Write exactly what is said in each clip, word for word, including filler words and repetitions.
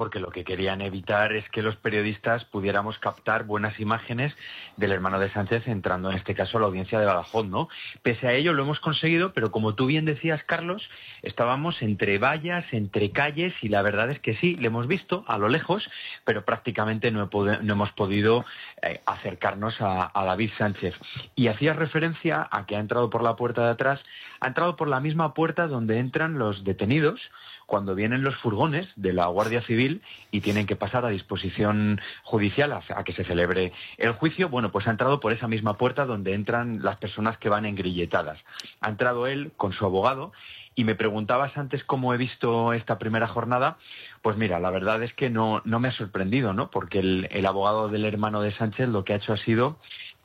porque lo que querían evitar es que los periodistas pudiéramos captar buenas imágenes del hermano de Sánchez entrando en este caso a la audiencia de Badajoz, ¿no? Pese a ello lo hemos conseguido, pero como tú bien decías, Carlos, estábamos entre vallas, entre calles, y la verdad es que sí, le hemos visto a lo lejos, pero prácticamente no, he pod- no hemos podido eh, acercarnos a, a David Sánchez. Y hacías referencia a que ha entrado por la puerta de atrás, ha entrado por la misma puerta donde entran los detenidos cuando vienen los furgones de la Guardia Civil y tienen que pasar a disposición judicial a, a que se celebre el juicio. Bueno, pues ha entrado por esa misma puerta donde entran las personas que van engrilletadas. Ha entrado él con su abogado. Y me preguntabas antes cómo he visto esta primera jornada. Pues mira, la verdad es que no, no me ha sorprendido, ¿no? Porque el, el abogado del hermano de Sánchez lo que ha hecho ha sido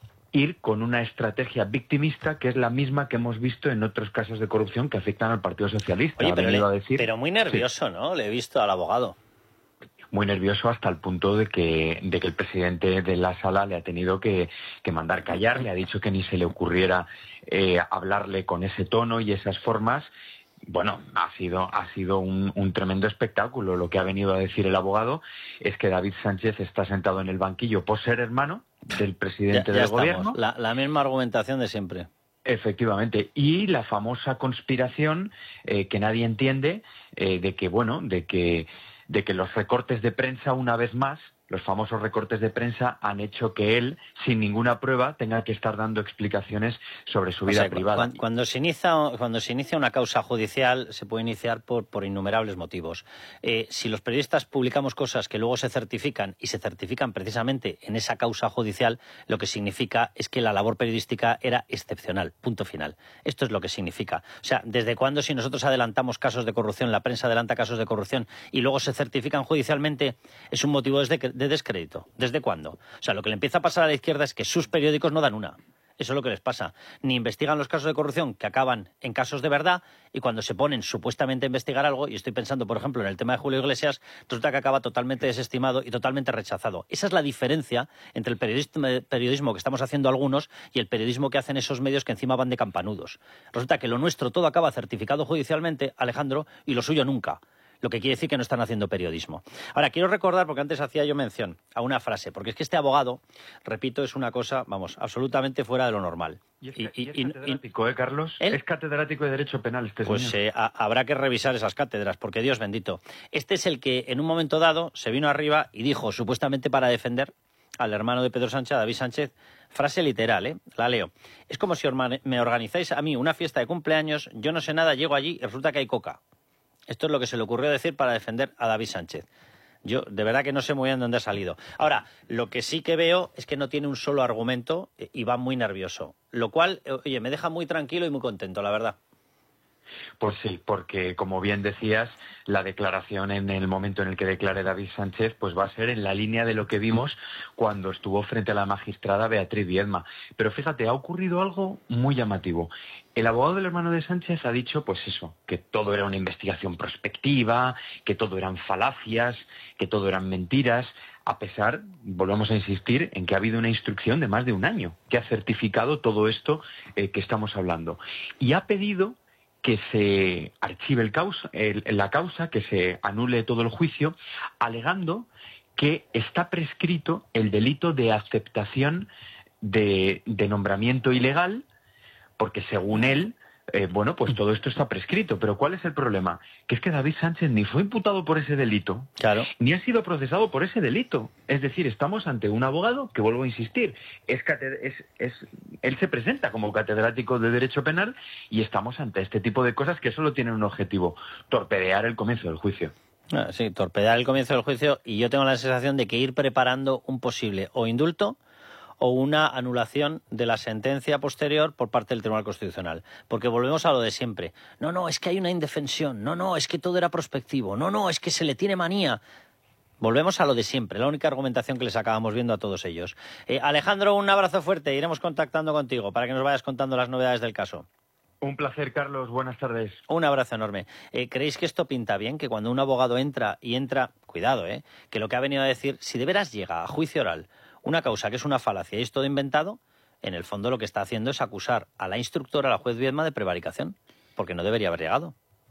ir con una estrategia victimista que es la misma que hemos visto en otros casos de corrupción que afectan al Partido Socialista. Oye, pero, le, a decir, pero muy nervioso, sí. ¿no? Le he visto al abogado. Muy nervioso hasta el punto de que, de que el presidente de la sala le ha tenido que, que mandar callar, le ha dicho que ni se le ocurriera eh, hablarle con ese tono y esas formas. Bueno, ha sido, ha sido un, un tremendo espectáculo. Lo que ha venido a decir el abogado es que David Sánchez está sentado en el banquillo por ser hermano del presidente ya, ya del estamos. gobierno. La, la misma argumentación de siempre. Efectivamente. Y la famosa conspiración eh, que nadie entiende eh, de que, bueno, de que, de que los recortes de prensa, una vez más, los famosos recortes de prensa han hecho que él, sin ninguna prueba, tenga que estar dando explicaciones sobre su vida o sea, privada. Cuando, cuando, se inicia, cuando se inicia una causa judicial, se puede iniciar por, por innumerables motivos. Eh, si los periodistas publicamos cosas que luego se certifican, y se certifican precisamente en esa causa judicial, lo que significa es que la labor periodística era excepcional, punto final. Esto es lo que significa. O sea, ¿desde cuándo si nosotros adelantamos casos de corrupción, la prensa adelanta casos de corrupción, y luego se certifican judicialmente, es un motivo desde que de descrédito? ¿Desde cuándo? O sea, lo que le empieza a pasar a la izquierda es que sus periódicos no dan una. Eso es lo que les pasa. Ni investigan los casos de corrupción que acaban en casos de verdad, y cuando se ponen supuestamente a investigar algo, y estoy pensando, por ejemplo, en el tema de Julio Iglesias, resulta que acaba totalmente desestimado y totalmente rechazado. Esa es la diferencia entre el periodismo, periodismo que estamos haciendo algunos y el periodismo que hacen esos medios que encima van de campanudos. Resulta que lo nuestro todo acaba certificado judicialmente, Alejandro, y lo suyo nunca. Lo que quiere decir que no están haciendo periodismo. Ahora, quiero recordar, porque antes hacía yo mención a una frase, porque es que este abogado, repito, es una cosa, vamos, absolutamente fuera de lo normal. Y es, y, y, y es catedrático, ¿eh, Carlos? ¿Él? Es catedrático de Derecho Penal este Pues señor. Eh, a, habrá que revisar esas cátedras, porque Dios bendito. Este es el que en un momento dado se vino arriba y dijo, supuestamente para defender al hermano de Pedro Sánchez, a David Sánchez, frase literal, ¿eh? La leo. Es como si me organizáis a mí una fiesta de cumpleaños, yo no sé nada, llego allí y resulta que hay coca. Esto es lo que se le ocurrió decir para defender a David Sánchez. Yo de verdad que no sé muy bien dónde ha salido. Ahora, lo que sí que veo es que no tiene un solo argumento y va muy nervioso. Lo cual, oye, me deja muy tranquilo y muy contento, la verdad. Pues sí, porque como bien decías, la declaración en el momento en el que declare David Sánchez pues va a ser en la línea de lo que vimos cuando estuvo frente a la magistrada Beatriz Viedma. Pero fíjate, ha ocurrido algo muy llamativo. El abogado del hermano de Sánchez ha dicho, pues eso, que todo era una investigación prospectiva, que todo eran falacias, que todo eran mentiras, a pesar, volvemos a insistir, en que ha habido una instrucción de más de un año que ha certificado todo esto eh, que estamos hablando. Y ha pedido que se archive el causa, el, la causa, que se anule todo el juicio, alegando que está prescrito el delito de aceptación de, de nombramiento ilegal, porque según él, eh, bueno, pues todo esto está prescrito. Pero ¿cuál es el problema? Que es que David Sánchez ni fue imputado por ese delito, claro, ni ha sido procesado por ese delito. Es decir, estamos ante un abogado que, vuelvo a insistir, es, es, es él se presenta como catedrático de Derecho Penal y estamos ante este tipo de cosas que solo tienen un objetivo: torpedear el comienzo del juicio. Ah, sí, torpedear el comienzo del juicio, y yo tengo la sensación de que ir preparando un posible o indulto o una anulación de la sentencia posterior por parte del Tribunal Constitucional. Porque volvemos a lo de siempre. No, no, es que hay una indefensión. No, no, es que todo era prospectivo. No, no, es que se le tiene manía. Volvemos a lo de siempre, la única argumentación que les acabamos viendo a todos ellos. Eh, Alejandro, un abrazo fuerte. Iremos contactando contigo para que nos vayas contando las novedades del caso. Un placer, Carlos. Buenas tardes. Un abrazo enorme. Eh, ¿Creéis que esto pinta bien? Que cuando un abogado entra y entra... Cuidado, ¿eh? Que lo que ha venido a decir, si de veras llega a juicio oral una causa que es una falacia y es todo inventado, en el fondo lo que está haciendo es acusar a la instructora, a la juez Viedma, de prevaricación, porque no debería haber llegado.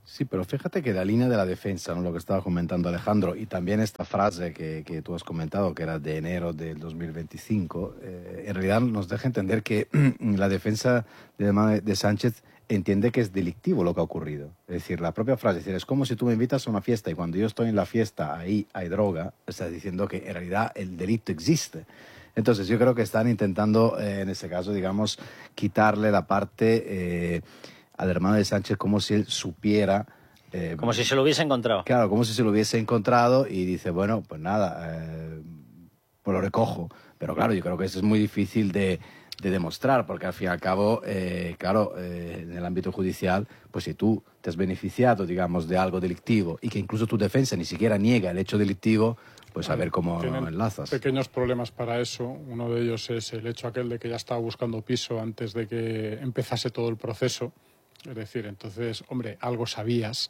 Sí, pero fíjate que la línea de la defensa, ¿no? Lo que estaba comentando Alejandro, y también esta frase que, que tú has comentado, que era de enero del dos mil veinticinco, eh, en realidad nos deja entender que la defensa de, de Sánchez entiende que es delictivo lo que ha ocurrido. Es decir, la propia frase, es decir, es como si tú me invitas a una fiesta y cuando yo estoy en la fiesta, ahí hay droga, estás diciendo que en realidad el delito existe. Entonces yo creo que están intentando, eh, en ese caso, digamos, quitarle la parte... Eh, al hermano de Sánchez como si él supiera... Eh, como si se lo hubiese encontrado. Claro, como si se lo hubiese encontrado y dice, bueno, pues nada, eh, pues lo recojo. Pero claro, yo creo que eso es muy difícil de, de demostrar, porque al fin y al cabo, eh, claro, eh, en el ámbito judicial, pues si tú te has beneficiado, digamos, de algo delictivo y que incluso tu defensa ni siquiera niega el hecho delictivo, pues a ver cómo enlazas. Pequeños problemas para eso. Uno de ellos es el hecho aquel de que ya estaba buscando piso antes de que empezase todo el proceso. Es decir, entonces, hombre, algo sabías,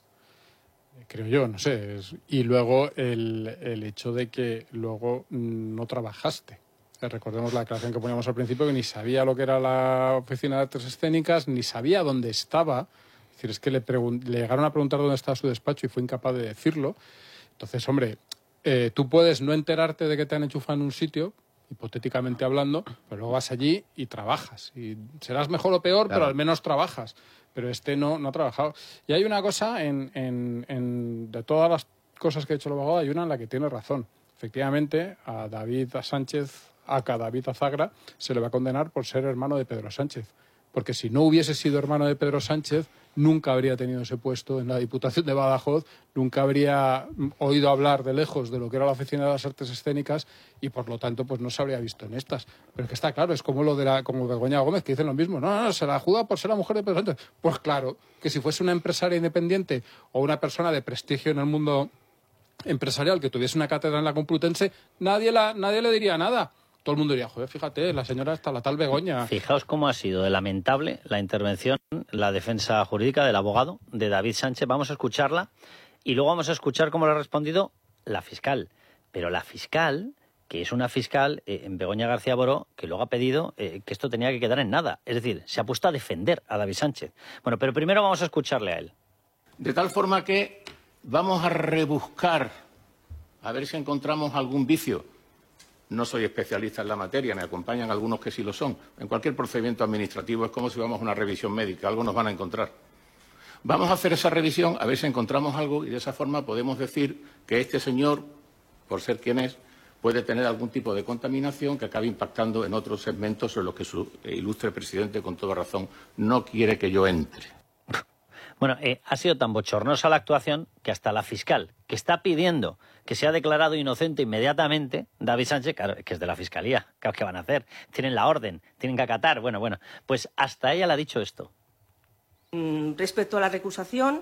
creo yo, no sé. Es, y luego el, el hecho de que luego no trabajaste. Recordemos la declaración que poníamos al principio, que ni sabía lo que era la oficina de artes escénicas, ni sabía dónde estaba. Es decir, es que le, le llegaron a preguntar dónde estaba su despacho y fue incapaz de decirlo. Entonces, hombre, eh, tú puedes no enterarte de que te han enchufado en un sitio, hipotéticamente hablando, pero luego vas allí y trabajas. Y serás mejor o peor, claro, pero al menos trabajas. Pero este no, no ha trabajado. Y hay una cosa, en, en, en, de todas las cosas que ha hecho el abogado, hay una en la que tiene razón. Efectivamente, a David a Sánchez, a David Azagra, se le va a condenar por ser hermano de Pedro Sánchez. Porque si no hubiese sido hermano de Pedro Sánchez, nunca habría tenido ese puesto en la Diputación de Badajoz, nunca habría oído hablar de lejos de lo que era la Oficina de las Artes Escénicas y, por lo tanto, pues no se habría visto en estas. Pero es que está claro, es como lo de la, como Begoña Gómez, que dicen lo mismo. No, no, no, se la juzga por ser la mujer de Pedro Sánchez. Pues claro, que si fuese una empresaria independiente o una persona de prestigio en el mundo empresarial que tuviese una cátedra en la Complutense, nadie, la, nadie le diría nada. Todo el mundo diría, joder, fíjate, la señora está la tal Begoña. Fijaos cómo ha sido de lamentable la intervención, la defensa jurídica del abogado de David Sánchez. Vamos a escucharla y luego vamos a escuchar cómo le ha respondido la fiscal. Pero la fiscal, que es una fiscal, eh, Begoña García Boró, que luego ha pedido eh, que esto tenía que quedar en nada. Es decir, se ha puesto a defender a David Sánchez. Bueno, pero primero vamos a escucharle a él. De tal forma que vamos a rebuscar, a ver si encontramos algún vicio. No soy especialista en la materia, me acompañan algunos que sí lo son. En cualquier procedimiento administrativo es como si vamos a una revisión médica, algo nos van a encontrar. Vamos a hacer esa revisión, a ver si encontramos algo y de esa forma podemos decir que este señor, por ser quien es, puede tener algún tipo de contaminación que acabe impactando en otros segmentos en los que su ilustre presidente, con toda razón, no quiere que yo entre. Bueno, eh, ha sido tan bochornosa la actuación que hasta la fiscal, que está pidiendo que sea declarado inocente inmediatamente, David Sánchez, claro, que es de la Fiscalía, ¿qué van a hacer? Tienen la orden, tienen que acatar. Bueno, bueno, pues hasta ella le ha dicho esto. Respecto a la recusación,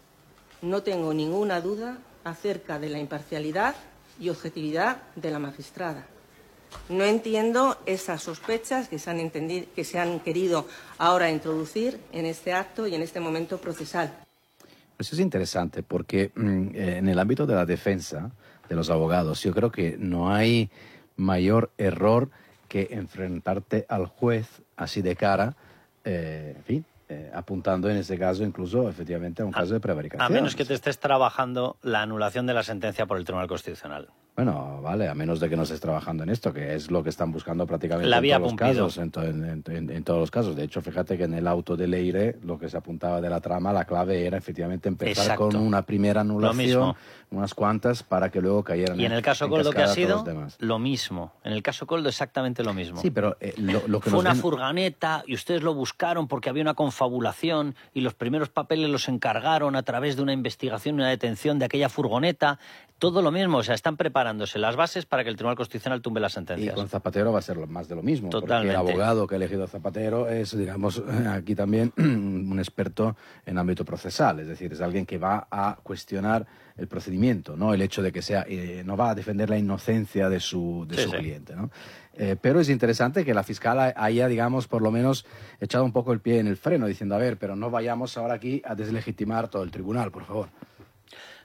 no tengo ninguna duda acerca de la imparcialidad y objetividad de la magistrada. No entiendo esas sospechas que se han entendido, que se han querido ahora introducir en este acto y en este momento procesal. Pues es interesante porque mm, en el ámbito de la defensa de los abogados yo creo que no hay mayor error que enfrentarte al juez así de cara, eh, en fin, eh, apuntando en este caso incluso efectivamente a un a, caso de prevaricación. A menos que te estés trabajando la anulación de la sentencia por el Tribunal Constitucional. Bueno, vale, a menos de que no estés trabajando en esto, que es lo que están buscando prácticamente la en vía todos los Pumpido. casos. En, to, en, en, en todos los casos. De hecho, fíjate que en el auto de Leire, lo que se apuntaba de la trama, la clave era efectivamente empezar Exacto. con una primera anulación, unas cuantas, para que luego cayeran. Y en el caso en Coldo, que ha sido demás. lo mismo. En el caso Coldo, exactamente lo mismo. Sí, pero eh, lo, lo que Fue nos una ven... furgoneta y ustedes lo buscaron porque había una confabulación y los primeros papeles los encargaron a través de una investigación y una detención de aquella furgoneta. Todo lo mismo, o sea, están preparándose las bases para que el Tribunal Constitucional tumbe las sentencias. Y con Zapatero va a ser más de lo mismo. Totalmente. Porque el abogado que ha elegido a Zapatero es, digamos, aquí también un experto en ámbito procesal. Es decir, es alguien que va a cuestionar el procedimiento, no el hecho de que sea, eh, no va a defender la inocencia de su, de sí, su sí. cliente, ¿no? Eh, pero es interesante que la fiscal haya, digamos, por lo menos echado un poco el pie en el freno, diciendo, a ver, pero no vayamos ahora aquí a deslegitimar todo el tribunal, por favor.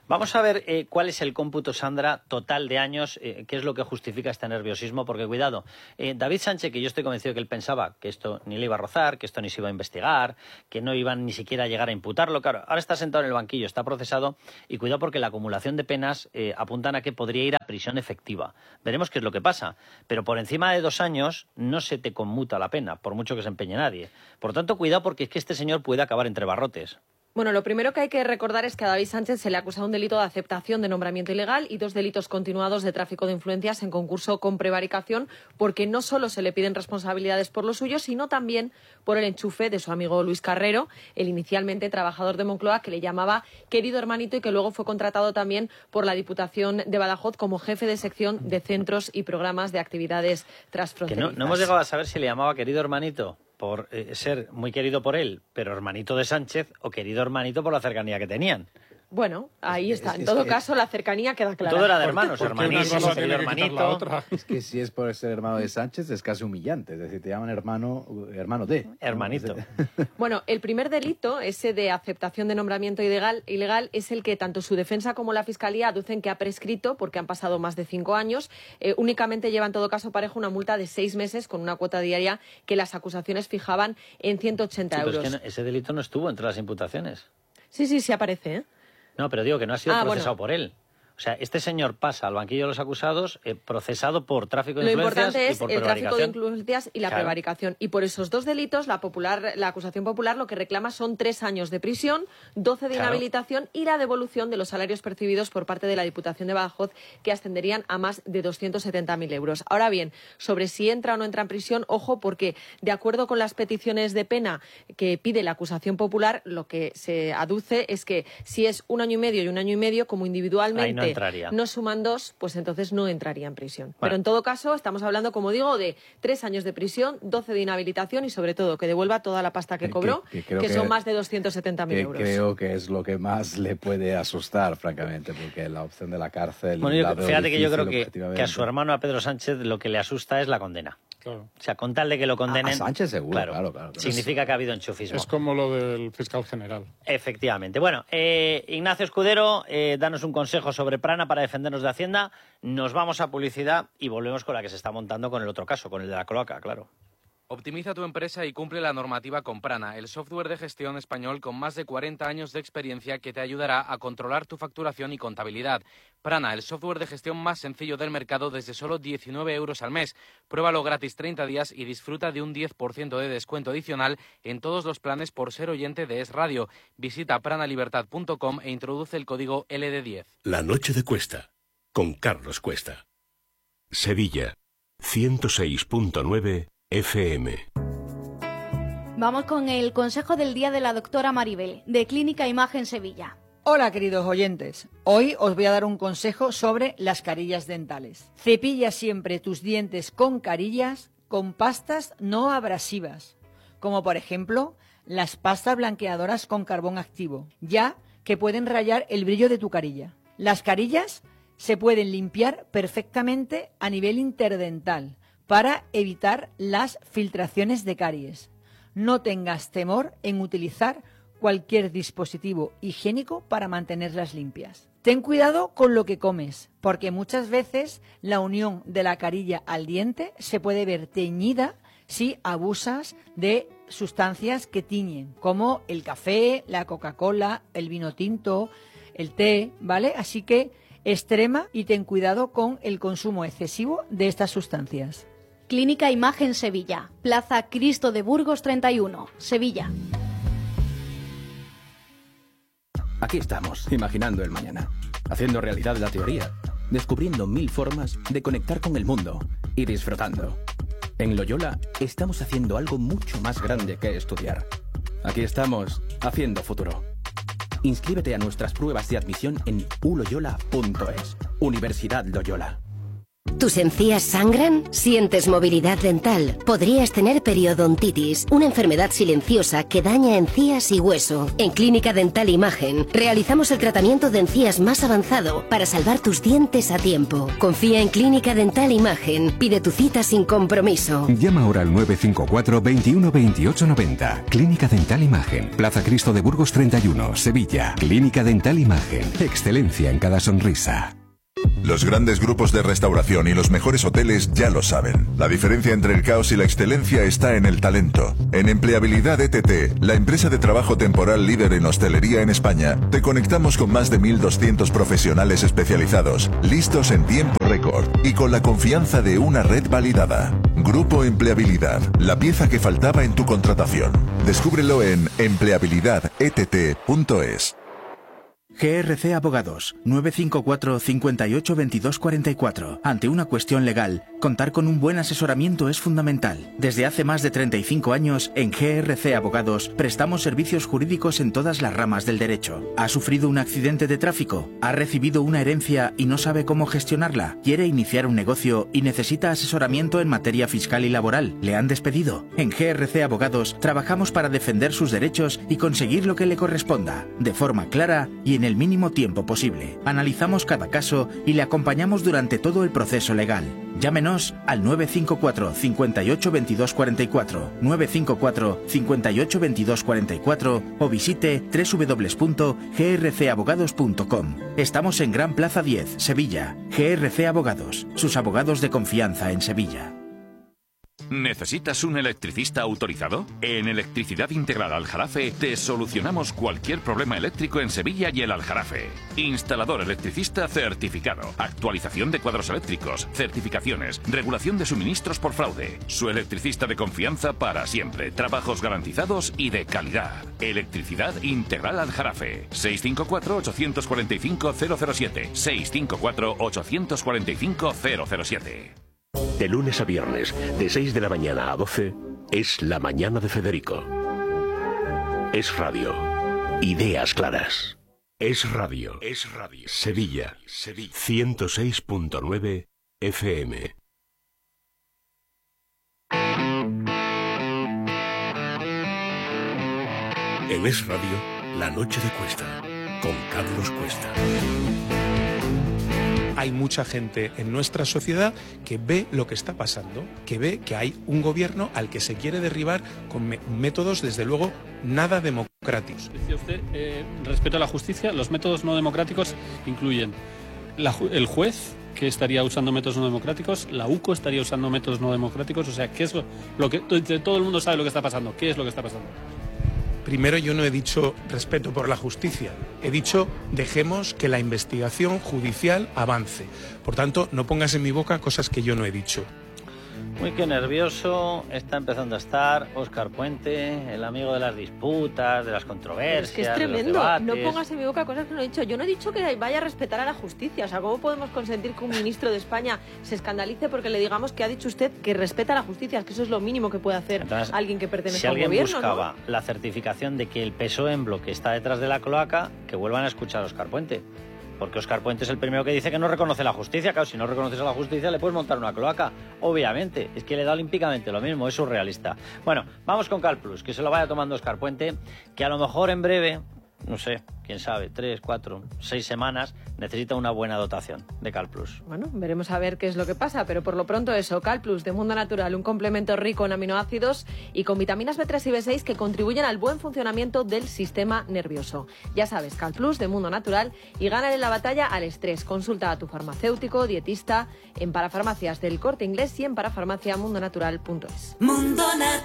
Vamos a ver eh, cuál es el cómputo, Sandra, total de años, eh, qué es lo que justifica este nerviosismo, porque cuidado, eh, David Sánchez, que yo estoy convencido que él pensaba que esto ni le iba a rozar, que esto ni se iba a investigar, que no iban ni siquiera a llegar a imputarlo, claro, ahora está sentado en el banquillo, está procesado, y cuidado porque la acumulación de penas eh, apuntan a que podría ir a prisión efectiva. Veremos qué es lo que pasa, pero por encima de dos años no se te conmuta la pena, por mucho que se empeñe nadie. Por tanto, cuidado porque es que este señor puede acabar entre barrotes. Bueno, lo primero que hay que recordar es que a David Sánchez se le ha acusado un delito de aceptación de nombramiento ilegal y dos delitos continuados de tráfico de influencias en concurso con prevaricación, porque no solo se le piden responsabilidades por lo suyo, sino también por el enchufe de su amigo Luis Carrero, el inicialmente trabajador de Moncloa, que le llamaba querido hermanito y que luego fue contratado también por la Diputación de Badajoz como jefe de sección de centros y programas de actividades transfronterizas. Que no, no hemos llegado a saber si le llamaba querido hermanito por eh, ser muy querido por él, pero hermanito de Sánchez, o querido hermanito por la cercanía que tenían. Bueno, ahí Es- está. es- En todo es- caso, la cercanía queda clara. Todo era de ¿Por- hermanos, por qué una hermanísimo, cosa querido tiene que quitar la hermanito. otra? Es que si es por ser hermano de Sánchez es casi humillante, es decir, te llaman hermano, hermano de. ¿no? Hermanito. Bueno, el primer delito, ese de aceptación de nombramiento ilegal, ilegal, es el que tanto su defensa como la Fiscalía aducen que ha prescrito porque han pasado más de cinco años. Eh, únicamente lleva en todo caso parejo una multa de seis meses con una cuota diaria que las acusaciones fijaban en ciento ochenta Sí, pero euros. es que no- ese delito no estuvo entre las imputaciones. Sí, sí, sí aparece, ¿eh? No, pero digo que no ha sido Ah, procesado bueno. por él. O sea, este señor pasa al banquillo de los acusados eh, procesado por tráfico de Lo influencias importante y es por el tráfico de prevaricación. influencias y la Claro. prevaricación. Y por esos dos delitos, la popular, la acusación popular lo que reclama son tres años de prisión, doce de Claro. inhabilitación y la devolución de los salarios percibidos por parte de la Diputación de Badajoz, que ascenderían a más de doscientos setenta mil euros. Ahora bien, sobre si entra o no entra en prisión, ojo, porque de acuerdo con las peticiones de pena que pide la acusación popular, lo que se aduce es que si es un año y medio y un año y medio, como individualmente Ahí no entraría. no suman dos, pues entonces no entraría en prisión. Bueno. Pero en todo caso, estamos hablando, como digo, de tres años de prisión, doce de inhabilitación y, sobre todo, que devuelva toda la pasta que Que- cobró, que- que, que creo que- son más de doscientos setenta mil Que euros. creo que es lo que más le puede asustar, francamente, porque la opción de la cárcel. Bueno, yo- la veo fíjate que yo creo difícil, que, objetivamente. que a su hermano, a Pedro Sánchez, lo que le asusta es la condena. Claro. O sea, con tal de que lo condenen... A- a Sánchez seguro, claro, claro, claro. Significa que ha habido enchufismo. Es como lo del fiscal general. Efectivamente. Bueno, eh, Ignacio Escudero, eh, danos un consejo sobre Prana para defendernos de Hacienda. Nos vamos a publicidad y volvemos con la que se está montando con el otro caso, con el de la cloaca, claro. Optimiza tu empresa y cumple la normativa con Prana, el software de gestión español con más de cuarenta años de experiencia que te ayudará a controlar tu facturación y contabilidad. Prana, el software de gestión más sencillo del mercado desde solo diecinueve euros al mes. Pruébalo gratis treinta días y disfruta de un diez por ciento de descuento adicional en todos los planes por ser oyente de Es Radio. Visita pranalibertad punto com e introduce el código L D diez. La noche de Cuesta, con Carlos Cuesta. Sevilla, ciento seis punto nueve F M. Vamos con el consejo del día de la doctora Maribel, de Clínica Imagen Sevilla. Hola, queridos oyentes. Hoy os voy a dar un consejo sobre las carillas dentales. Cepilla siempre tus dientes con carillas con pastas no abrasivas, como por ejemplo las pastas blanqueadoras con carbón activo, ya que pueden rayar el brillo de tu carilla. Las carillas se pueden limpiar perfectamente a nivel interdental para evitar las filtraciones de caries. No tengas temor en utilizar cualquier dispositivo higiénico para mantenerlas limpias. Ten cuidado con lo que comes, porque muchas veces la unión de la carilla al diente se puede ver teñida si abusas de sustancias que tiñen, como el café, la Coca-Cola, el vino tinto, el té, ¿vale? Así que extrema y ten cuidado con el consumo excesivo de estas sustancias. Clínica Imagen Sevilla, Plaza Cristo de Burgos treinta y uno, Sevilla. Aquí estamos, imaginando el mañana, haciendo realidad la teoría, descubriendo mil formas de conectar con el mundo y disfrutando. En Loyola estamos haciendo algo mucho más grande que estudiar. Aquí estamos, haciendo futuro. Inscríbete a nuestras pruebas de admisión en u loyola punto es. Universidad Loyola. ¿Tus encías sangran? ¿Sientes movilidad dental? Podrías tener periodontitis, una enfermedad silenciosa que daña encías y hueso. En Clínica Dental Imagen realizamos el tratamiento de encías más avanzado para salvar tus dientes a tiempo. Confía en Clínica Dental Imagen. Pide tu cita sin compromiso. Llama ahora al nueve cinco cuatro, veintiuno, veintiocho, noventa. Clínica Dental Imagen. Plaza Cristo de Burgos treinta y uno, Sevilla. Clínica Dental Imagen. Excelencia en cada sonrisa. Los grandes grupos de restauración y los mejores hoteles ya lo saben. La diferencia entre el caos y la excelencia está en el talento. En Empleabilidad E T T, la empresa de trabajo temporal líder en hostelería en España, te conectamos con más de mil doscientos profesionales especializados, listos en tiempo récord y con la confianza de una red validada. Grupo Empleabilidad, la pieza que faltaba en tu contratación. Descúbrelo en empleabilidad e t t punto es. G R C Abogados, nueve cinco cuatro, cinco ocho, veintidós cuarenta y cuatro. Ante una cuestión legal, contar con un buen asesoramiento es fundamental. Desde hace más de treinta y cinco años, en G R C Abogados, prestamos servicios jurídicos en todas las ramas del derecho. ¿Ha sufrido un accidente de tráfico? ¿Ha recibido una herencia y no sabe cómo gestionarla? ¿Quiere iniciar un negocio y necesita asesoramiento en materia fiscal y laboral? ¿Le han despedido? En G R C Abogados, trabajamos para defender sus derechos y conseguir lo que le corresponda, de forma clara y en el mínimo tiempo posible. Analizamos cada caso y le acompañamos durante todo el proceso legal. Llámenos al nueve cinco cuatro, cinco ocho, veintidós cuarenta y cuatro, nueve cinco cuatro, cinco ocho, veintidós cuarenta y cuatro o visite doble u doble u doble u punto g r c abogados punto com. Estamos en Gran Plaza diez, Sevilla. G R C Abogados, sus abogados de confianza en Sevilla. ¿Necesitas un electricista autorizado? En Electricidad Integral Aljarafe te solucionamos cualquier problema eléctrico en Sevilla y el Aljarafe. Instalador electricista certificado, actualización de cuadros eléctricos, certificaciones, regulación de suministros por fraude. Su electricista de confianza para siempre, trabajos garantizados y de calidad. Electricidad Integral Aljarafe. seis cinco cuatro, ocho cuatro cinco, cero cero siete. seis cinco cuatro, ocho cuatro cinco, cero cero siete. De lunes a viernes, de seis de la mañana a doce, es La Mañana de Federico. Es radio. Ideas claras. Es radio. Es radio. Sevilla. Sevilla. ciento seis punto nueve F M. En Es Radio, La Noche de Cuesta, con Carlos Cuesta. Hay mucha gente en nuestra sociedad que ve lo que está pasando, que ve que hay un gobierno al que se quiere derribar con métodos, desde luego, nada democráticos. Decía usted, eh, respecto a la justicia, los métodos no democráticos incluyen la, el juez, que estaría usando métodos no democráticos, la U C O estaría usando métodos no democráticos, o sea, ¿qué es lo, lo que todo el mundo sabe lo que está pasando? ¿Qué es lo que está pasando? Primero, yo no he dicho respeto por la justicia, he dicho dejemos que la investigación judicial avance. Por tanto, no pongas en mi boca cosas que yo no he dicho. Muy que nervioso está empezando a estar Óscar Puente, el amigo de las disputas, de las controversias. Es que es tremendo, no pongas en mi boca cosas que no he dicho. Yo no he dicho que vaya a respetar a la justicia. O sea, ¿cómo podemos consentir que un ministro de España se escandalice porque le digamos que ha dicho usted que respeta a la justicia? Es que eso es lo mínimo que puede hacer Entonces, alguien que pertenece si a un gobierno. Si alguien buscaba ¿no? la certificación de que el P S O E en bloque está detrás de la cloaca, que vuelvan a escuchar a Óscar Puente. Porque Óscar Puente es el primero que dice que no reconoce la justicia. Claro, si no reconoces a la justicia le puedes montar una cloaca. Obviamente, es que le da olímpicamente lo mismo, es surrealista. Bueno, vamos con CalPlus, que se lo vaya tomando Óscar Puente, que a lo mejor en breve, no sé, quién sabe, tres, cuatro, seis semanas, necesita una buena dotación de CalPlus. Bueno, veremos a ver qué es lo que pasa, pero por lo pronto eso, CalPlus de Mundo Natural, un complemento rico en aminoácidos y con vitaminas B tres y B seis que contribuyen al buen funcionamiento del sistema nervioso. Ya sabes, CalPlus de Mundo Natural y gánale la batalla al estrés. Consulta a tu farmacéutico, dietista, en Parafarmacias del Corte Inglés y en parafarmacia mundo natural punto es. Mundo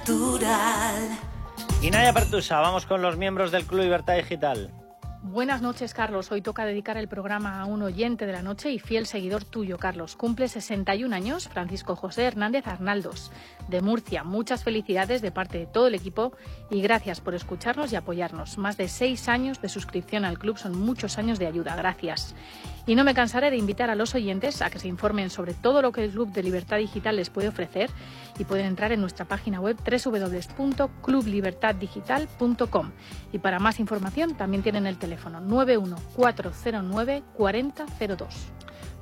Natural. Y Nadia Pertusa, vamos con los miembros del Club Libertad Digital. Buenas noches, Carlos. Hoy toca dedicar el programa a un oyente de la noche y fiel seguidor tuyo, Carlos. Cumple sesenta y un años, Francisco José Hernández Arnaldos, de Murcia. Muchas felicidades de parte de todo el equipo y gracias por escucharnos y apoyarnos. Más de seis años de suscripción al club son muchos años de ayuda. Gracias. Y no me cansaré de invitar a los oyentes a que se informen sobre todo lo que el Club de Libertad Digital les puede ofrecer y pueden entrar en nuestra página web doble u doble u doble u punto club libertad digital punto com. Y para más información también tienen el teléfono nueve uno cuatro cero nueve cuarenta cero dos.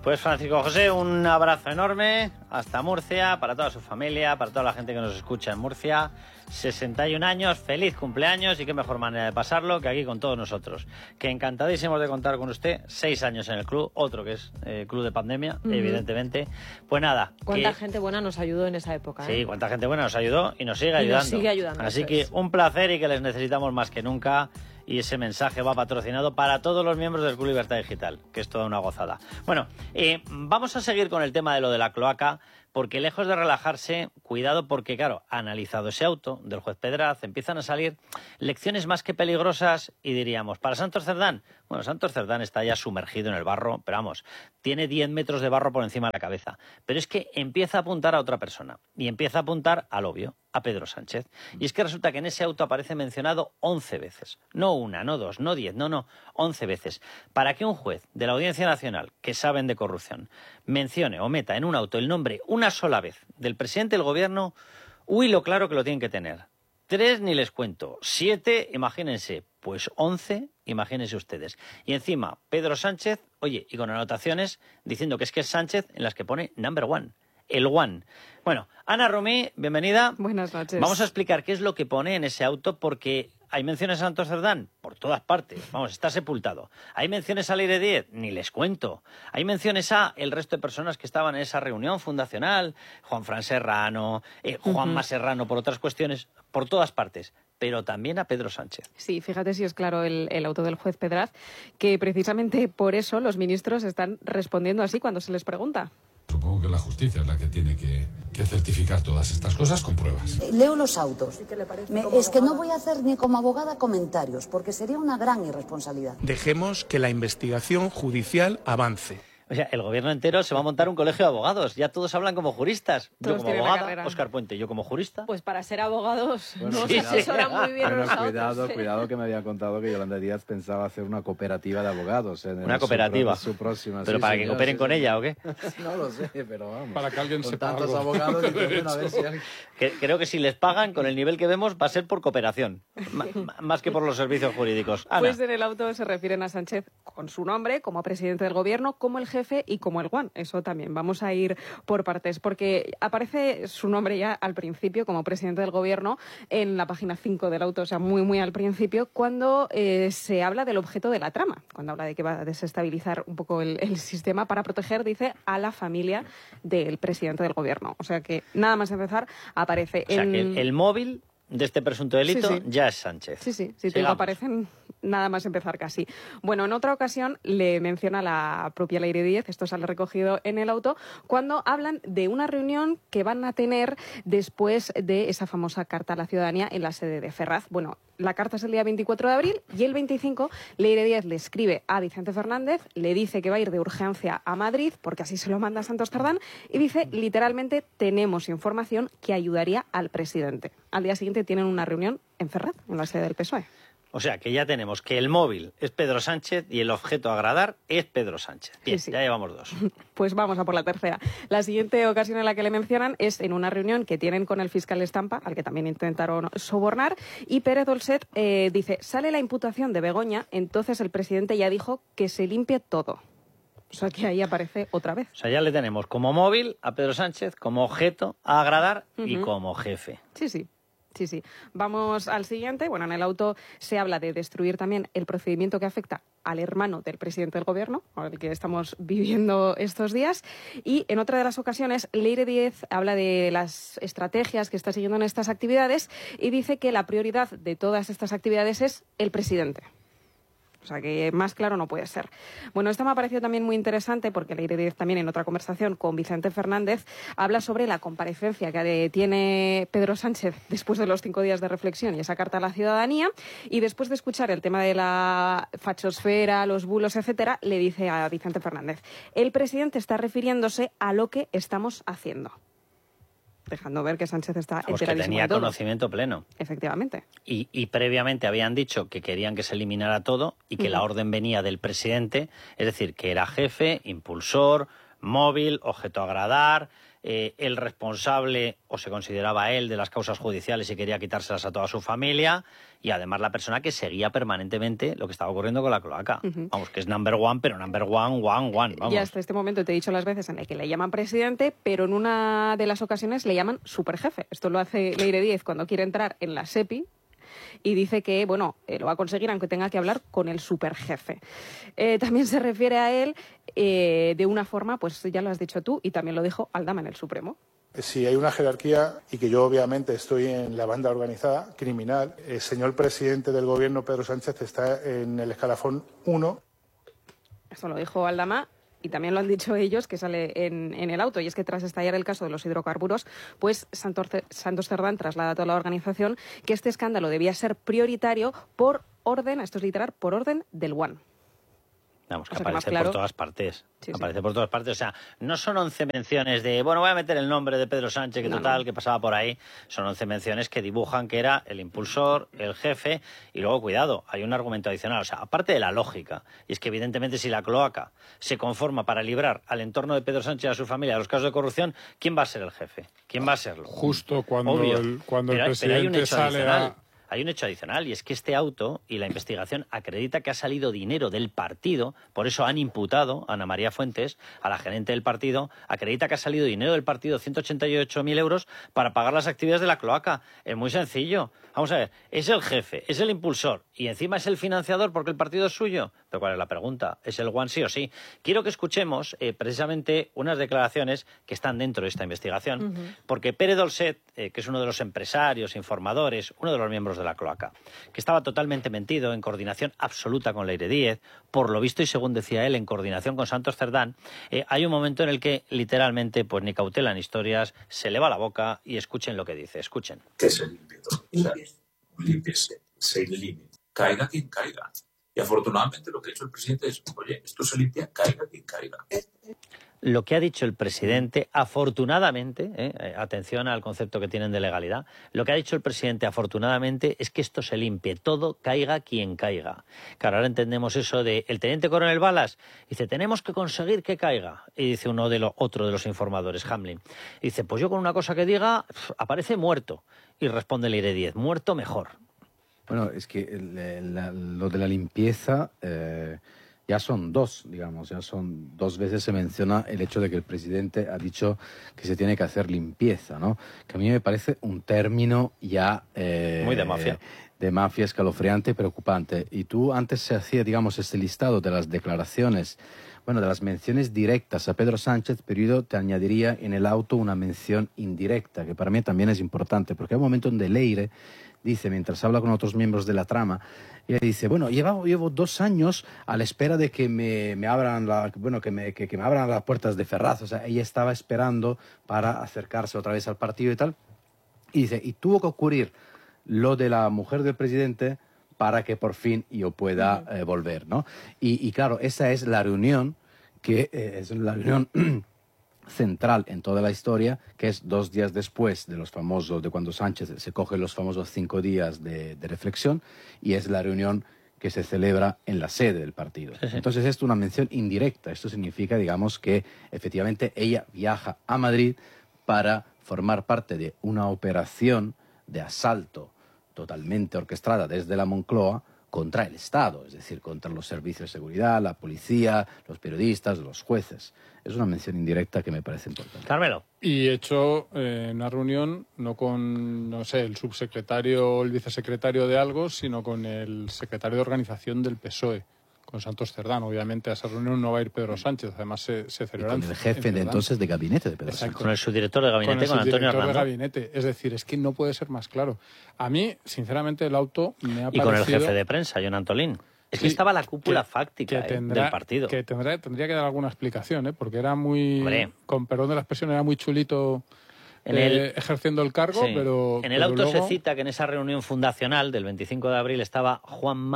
Pues Francisco José, un abrazo enorme hasta Murcia, para toda su familia, para toda la gente que nos escucha en Murcia. sesenta y un años, feliz cumpleaños y qué mejor manera de pasarlo que aquí con todos nosotros. Que encantadísimos de contar con usted, seis años en el club, otro que es eh, club de pandemia, uh-huh. evidentemente. Pues nada. Cuánta que... gente buena nos ayudó en esa época. Sí, ¿eh? cuánta gente buena nos ayudó y nos sigue y ayudando. Nos sigue ayudando. Así que es. un placer y que les necesitamos más que nunca. Y ese mensaje va patrocinado para todos los miembros del Club Libertad Digital, que es toda una gozada. Bueno, eh, vamos a seguir con el tema de lo de la cloaca, porque lejos de relajarse, cuidado porque, claro, analizado ese auto del juez Pedraz, empiezan a salir lecciones más que peligrosas y diríamos, ¿para Santos Cerdán? Bueno, Santos Cerdán está ya sumergido en el barro, pero vamos, tiene diez metros de barro por encima de la cabeza. Pero es que empieza a apuntar a otra persona y empieza a apuntar al obvio, a Pedro Sánchez. Y es que resulta que en ese auto aparece mencionado once veces. No una, no dos, no diez, no, no, once veces. Para que un juez de la Audiencia Nacional, que saben de corrupción, mencione o meta en un auto el nombre una sola vez del presidente del gobierno, uy, lo claro que lo tienen que tener. Tres ni les cuento. Siete, imagínense. Pues once, imagínense ustedes. Y encima, Pedro Sánchez, oye, y con anotaciones diciendo que es que es Sánchez en las que pone number one. El one. Bueno, Ana Romí, bienvenida. Buenas noches. Vamos a explicar qué es lo que pone en ese auto porque hay menciones a Santos Cerdán por todas partes. Vamos, está sepultado. Hay menciones a Leire Díez, ni les cuento. Hay menciones a el resto de personas que estaban en esa reunión fundacional, Juan Fran Serrano, eh, Juanma uh-huh. Serrano por otras cuestiones, por todas partes. Pero también a Pedro Sánchez. Sí, fíjate si es claro el, el auto del juez Pedraz, que precisamente por eso los ministros están respondiendo así cuando se les pregunta. Supongo que la justicia es la que tiene que, que certificar todas estas cosas con pruebas. Leo los autos. Me, es que no voy a hacer ni como abogada comentarios, porque sería una gran irresponsabilidad. Dejemos que la investigación judicial avance. O sea, el gobierno entero se va a montar un colegio de abogados. Ya todos hablan como juristas. Todos yo como abogada, Óscar Puente, yo como jurista. Pues para ser abogados bueno, no sí, se asesoran muy bien bueno, los cuidado, autos. Cuidado que me habían contado que Yolanda Díaz pensaba hacer una cooperativa de abogados. En una cooperativa. Su, su próxima, ¿Pero sí, para señor, que cooperen sí, con sí. ella o qué? No lo sé, pero vamos. Para que alguien con sepa tantos algo. abogados y bueno, a ver si alguien... que, creo que si les pagan, con el nivel que vemos, va a ser por cooperación. Más que por los servicios jurídicos. Ana. Pues en el auto se refieren a Sánchez con su nombre, como presidente del gobierno, como el jefe y como el guan. Eso también. Vamos a ir por partes, porque aparece su nombre ya al principio como presidente del gobierno en la página cinco del auto, o sea, muy, muy al principio, cuando eh, se habla del objeto de la trama, cuando habla de que va a desestabilizar un poco el, el sistema para proteger, dice, a la familia del presidente del gobierno. O sea que nada más empezar aparece o sea, en... que el, el móvil de este presunto delito sí, sí. ya es Sánchez. Sí, sí, sí, te digo, aparecen nada más empezar casi. Bueno, en otra ocasión le menciona la propia Leire Díez, esto sale recogido en el auto, cuando hablan de una reunión que van a tener después de esa famosa carta a la ciudadanía en la sede de Ferraz. Bueno, la carta es el día veinticuatro de abril y el veinticinco Leire Díez le escribe a Vicente Fernández, le dice que va a ir de urgencia a Madrid, porque así se lo manda Santos Cerdán, y dice literalmente tenemos información que ayudaría al presidente. Al día siguiente tienen una reunión en Ferraz, en la sede del P S O E. O sea, que ya tenemos que el móvil es Pedro Sánchez y el objeto a agradar es Pedro Sánchez. Bien, sí, sí. Ya llevamos dos. Pues vamos a por la tercera. La siguiente ocasión en la que le mencionan es en una reunión que tienen con el fiscal Estampa, al que también intentaron sobornar, y Pérez Dolcet eh, dice, sale la imputación de Begoña, entonces el presidente ya dijo que se limpie todo. O sea, que ahí aparece otra vez. O sea, ya le tenemos como móvil a Pedro Sánchez, como objeto a agradar uh-huh. y como jefe. Sí, sí. Sí, sí. Vamos al siguiente. Bueno, en el auto se habla de destruir también el procedimiento que afecta al hermano del presidente del gobierno, el que estamos viviendo estos días. Y en otra de las ocasiones, Leire Díez habla de las estrategias que está siguiendo en estas actividades y dice que la prioridad de todas estas actividades es el presidente. O sea, que más claro no puede ser. Bueno, esto me ha parecido también muy interesante porque Leire Díez también en otra conversación con Vicente Fernández habla sobre la comparecencia que tiene Pedro Sánchez después de los cinco días de reflexión y esa carta a la ciudadanía, y después de escuchar el tema de la fachosfera, los bulos, etcétera, le dice a Vicente Fernández, el presidente está refiriéndose a lo que estamos haciendo. Dejando ver que Sánchez está pues enteradísimo que tenía de todo. Conocimiento pleno. Efectivamente. Y, y previamente habían dicho que querían que se eliminara todo y que uh-huh. la orden venía del presidente, es decir, que era jefe, impulsor, móvil, objeto a agradar, eh, el responsable, o se consideraba él, de las causas judiciales y quería quitárselas a toda su familia, y además la persona que seguía permanentemente lo que estaba ocurriendo con la cloaca. Uh-huh. Vamos, que es number one, pero number one, one, one. Vamos. Y hasta este momento te he dicho las veces en las que le llaman presidente, pero en una de las ocasiones le llaman superjefe. Esto lo hace Leire Díez cuando quiere entrar en la SEPI, y dice que, bueno, eh, lo va a conseguir aunque tenga que hablar con el superjefe. Eh, también se refiere a él eh, de una forma, pues ya lo has dicho tú, y también lo dijo Aldama en el Supremo. Si hay una jerarquía, y que yo obviamente estoy en la banda organizada criminal, el señor presidente del gobierno, Pedro Sánchez, está en el escalafón uno. Esto lo dijo Aldama. Y también lo han dicho ellos, que sale en, en el auto, y es que tras estallar el caso de los hidrocarburos, pues Santos, Santos Cerdán traslada a toda la organización que este escándalo debía ser prioritario por orden, esto es literal, por orden del One. Vamos, que o sea, aparece que claro, por todas partes. Sí, aparece sí. por todas partes. O sea, no son once menciones de, bueno, voy a meter el nombre de Pedro Sánchez, que no, total, no. que pasaba por ahí. Son once menciones que dibujan que era el impulsor, el jefe, y luego, cuidado, hay un argumento adicional. O sea, aparte de la lógica, y es que evidentemente si la cloaca se conforma para librar al entorno de Pedro Sánchez y a su familia de los casos de corrupción, ¿quién va a ser el jefe? ¿Quién va a serlo? Justo cuando Obvio. el, cuando pero el hay, pero hay un presidente hecho sale adicional. a... Hay un hecho adicional, y es que este auto y la investigación acredita que ha salido dinero del partido, por eso han imputado a Ana María Fuentes, a la gerente del partido, acredita que ha salido dinero del partido, ciento ochenta y ocho mil euros, para pagar las actividades de la cloaca. Es muy sencillo. Vamos a ver, es el jefe, es el impulsor, y encima es el financiador porque el partido es suyo. Pero ¿cuál es la pregunta? ¿Es el One sí o sí? Quiero que escuchemos eh, precisamente unas declaraciones que están dentro de esta investigación, uh-huh. porque Pere Dolcet, eh, que es uno de los empresarios, informadores, uno de los miembros de la cloaca, que estaba totalmente mentido, en coordinación absoluta con Leire Díez, por lo visto y según decía él, en coordinación con Santos Cerdán, eh, hay un momento en el que literalmente, pues ni cautela ni historias, se le va la boca, y escuchen lo que dice, escuchen. Que se limpie todo, o sea, límpiese, se elimine, caiga quien caiga. Y afortunadamente lo que ha hecho el presidente es, oye, esto se limpia, caiga quien caiga. Lo que ha dicho el presidente, afortunadamente, eh, atención al concepto que tienen de legalidad, lo que ha dicho el presidente, afortunadamente, es que esto se limpie, todo, caiga quien caiga. Claro, ahora entendemos eso de el teniente coronel Balas, dice, tenemos que conseguir que caiga. Y dice uno de los, otro de los informadores, Hamlin, y dice, pues yo con una cosa que diga, pf, aparece muerto. Y responde Leire Díez, muerto mejor. Bueno, es que el, el, la, lo de la limpieza... Eh... Ya son dos, digamos, ya son dos veces se menciona el hecho de que el presidente ha dicho que se tiene que hacer limpieza, ¿no? Que a mí me parece un término ya... Eh, Muy de mafia. De mafia escalofriante y preocupante. Y tú antes se hacía, digamos, este listado de las declaraciones, bueno, de las menciones directas a Pedro Sánchez, pero yo te añadiría en el auto una mención indirecta, que para mí también es importante, porque hay un momento donde Leire dice, mientras habla con otros miembros de la trama, ella dice, bueno, llevo, llevo dos años a la espera de que me, me abran la, bueno, que me, que, que me abran las puertas de Ferraz. O sea, ella estaba esperando para acercarse otra vez al partido y tal. Y dice, y tuvo que ocurrir lo de la mujer del presidente para que por fin yo pueda eh, volver, ¿no? Y, y claro, esa es la reunión que eh, es la reunión central en toda la historia, que es dos días después de los famosos, de cuando Sánchez se coge los famosos cinco días de, de reflexión, y es la reunión que se celebra en la sede del partido. Sí, sí. Entonces, esto es una mención indirecta. Esto significa, digamos, que efectivamente ella viaja a Madrid para formar parte de una operación de asalto totalmente orquestada desde la Moncloa contra el Estado, es decir, contra los servicios de seguridad, la policía, los periodistas, los jueces. Es una mención indirecta que me parece importante. Carmelo. Y hecho eh, una reunión no con, no sé, el subsecretario o el vicesecretario de algo, sino con el secretario de organización del P S O E, con Santos Cerdán. Obviamente a esa reunión no va a ir Pedro Sánchez, además se, se celebrará. Y con el jefe de entonces de gabinete de Pedro Exacto. Sánchez. Con el subdirector de gabinete, con, con, con Antonio Hernando. Hernando. de gabinete. Es decir, es que no puede ser más claro. A mí, sinceramente, el auto me ha y parecido... Y con el jefe de prensa, John Antolín. Es sí, que estaba la cúpula que, fáctica que eh, tendrá, del partido. Que tendrá, tendría que dar alguna explicación, ¿eh? Porque era muy... Hombre. Con perdón de la expresión, era muy chulito en eh, el, ejerciendo el cargo, sí. pero... En el pero auto luego... se cita que en esa reunión fundacional del veinticinco de abril estaba Juanma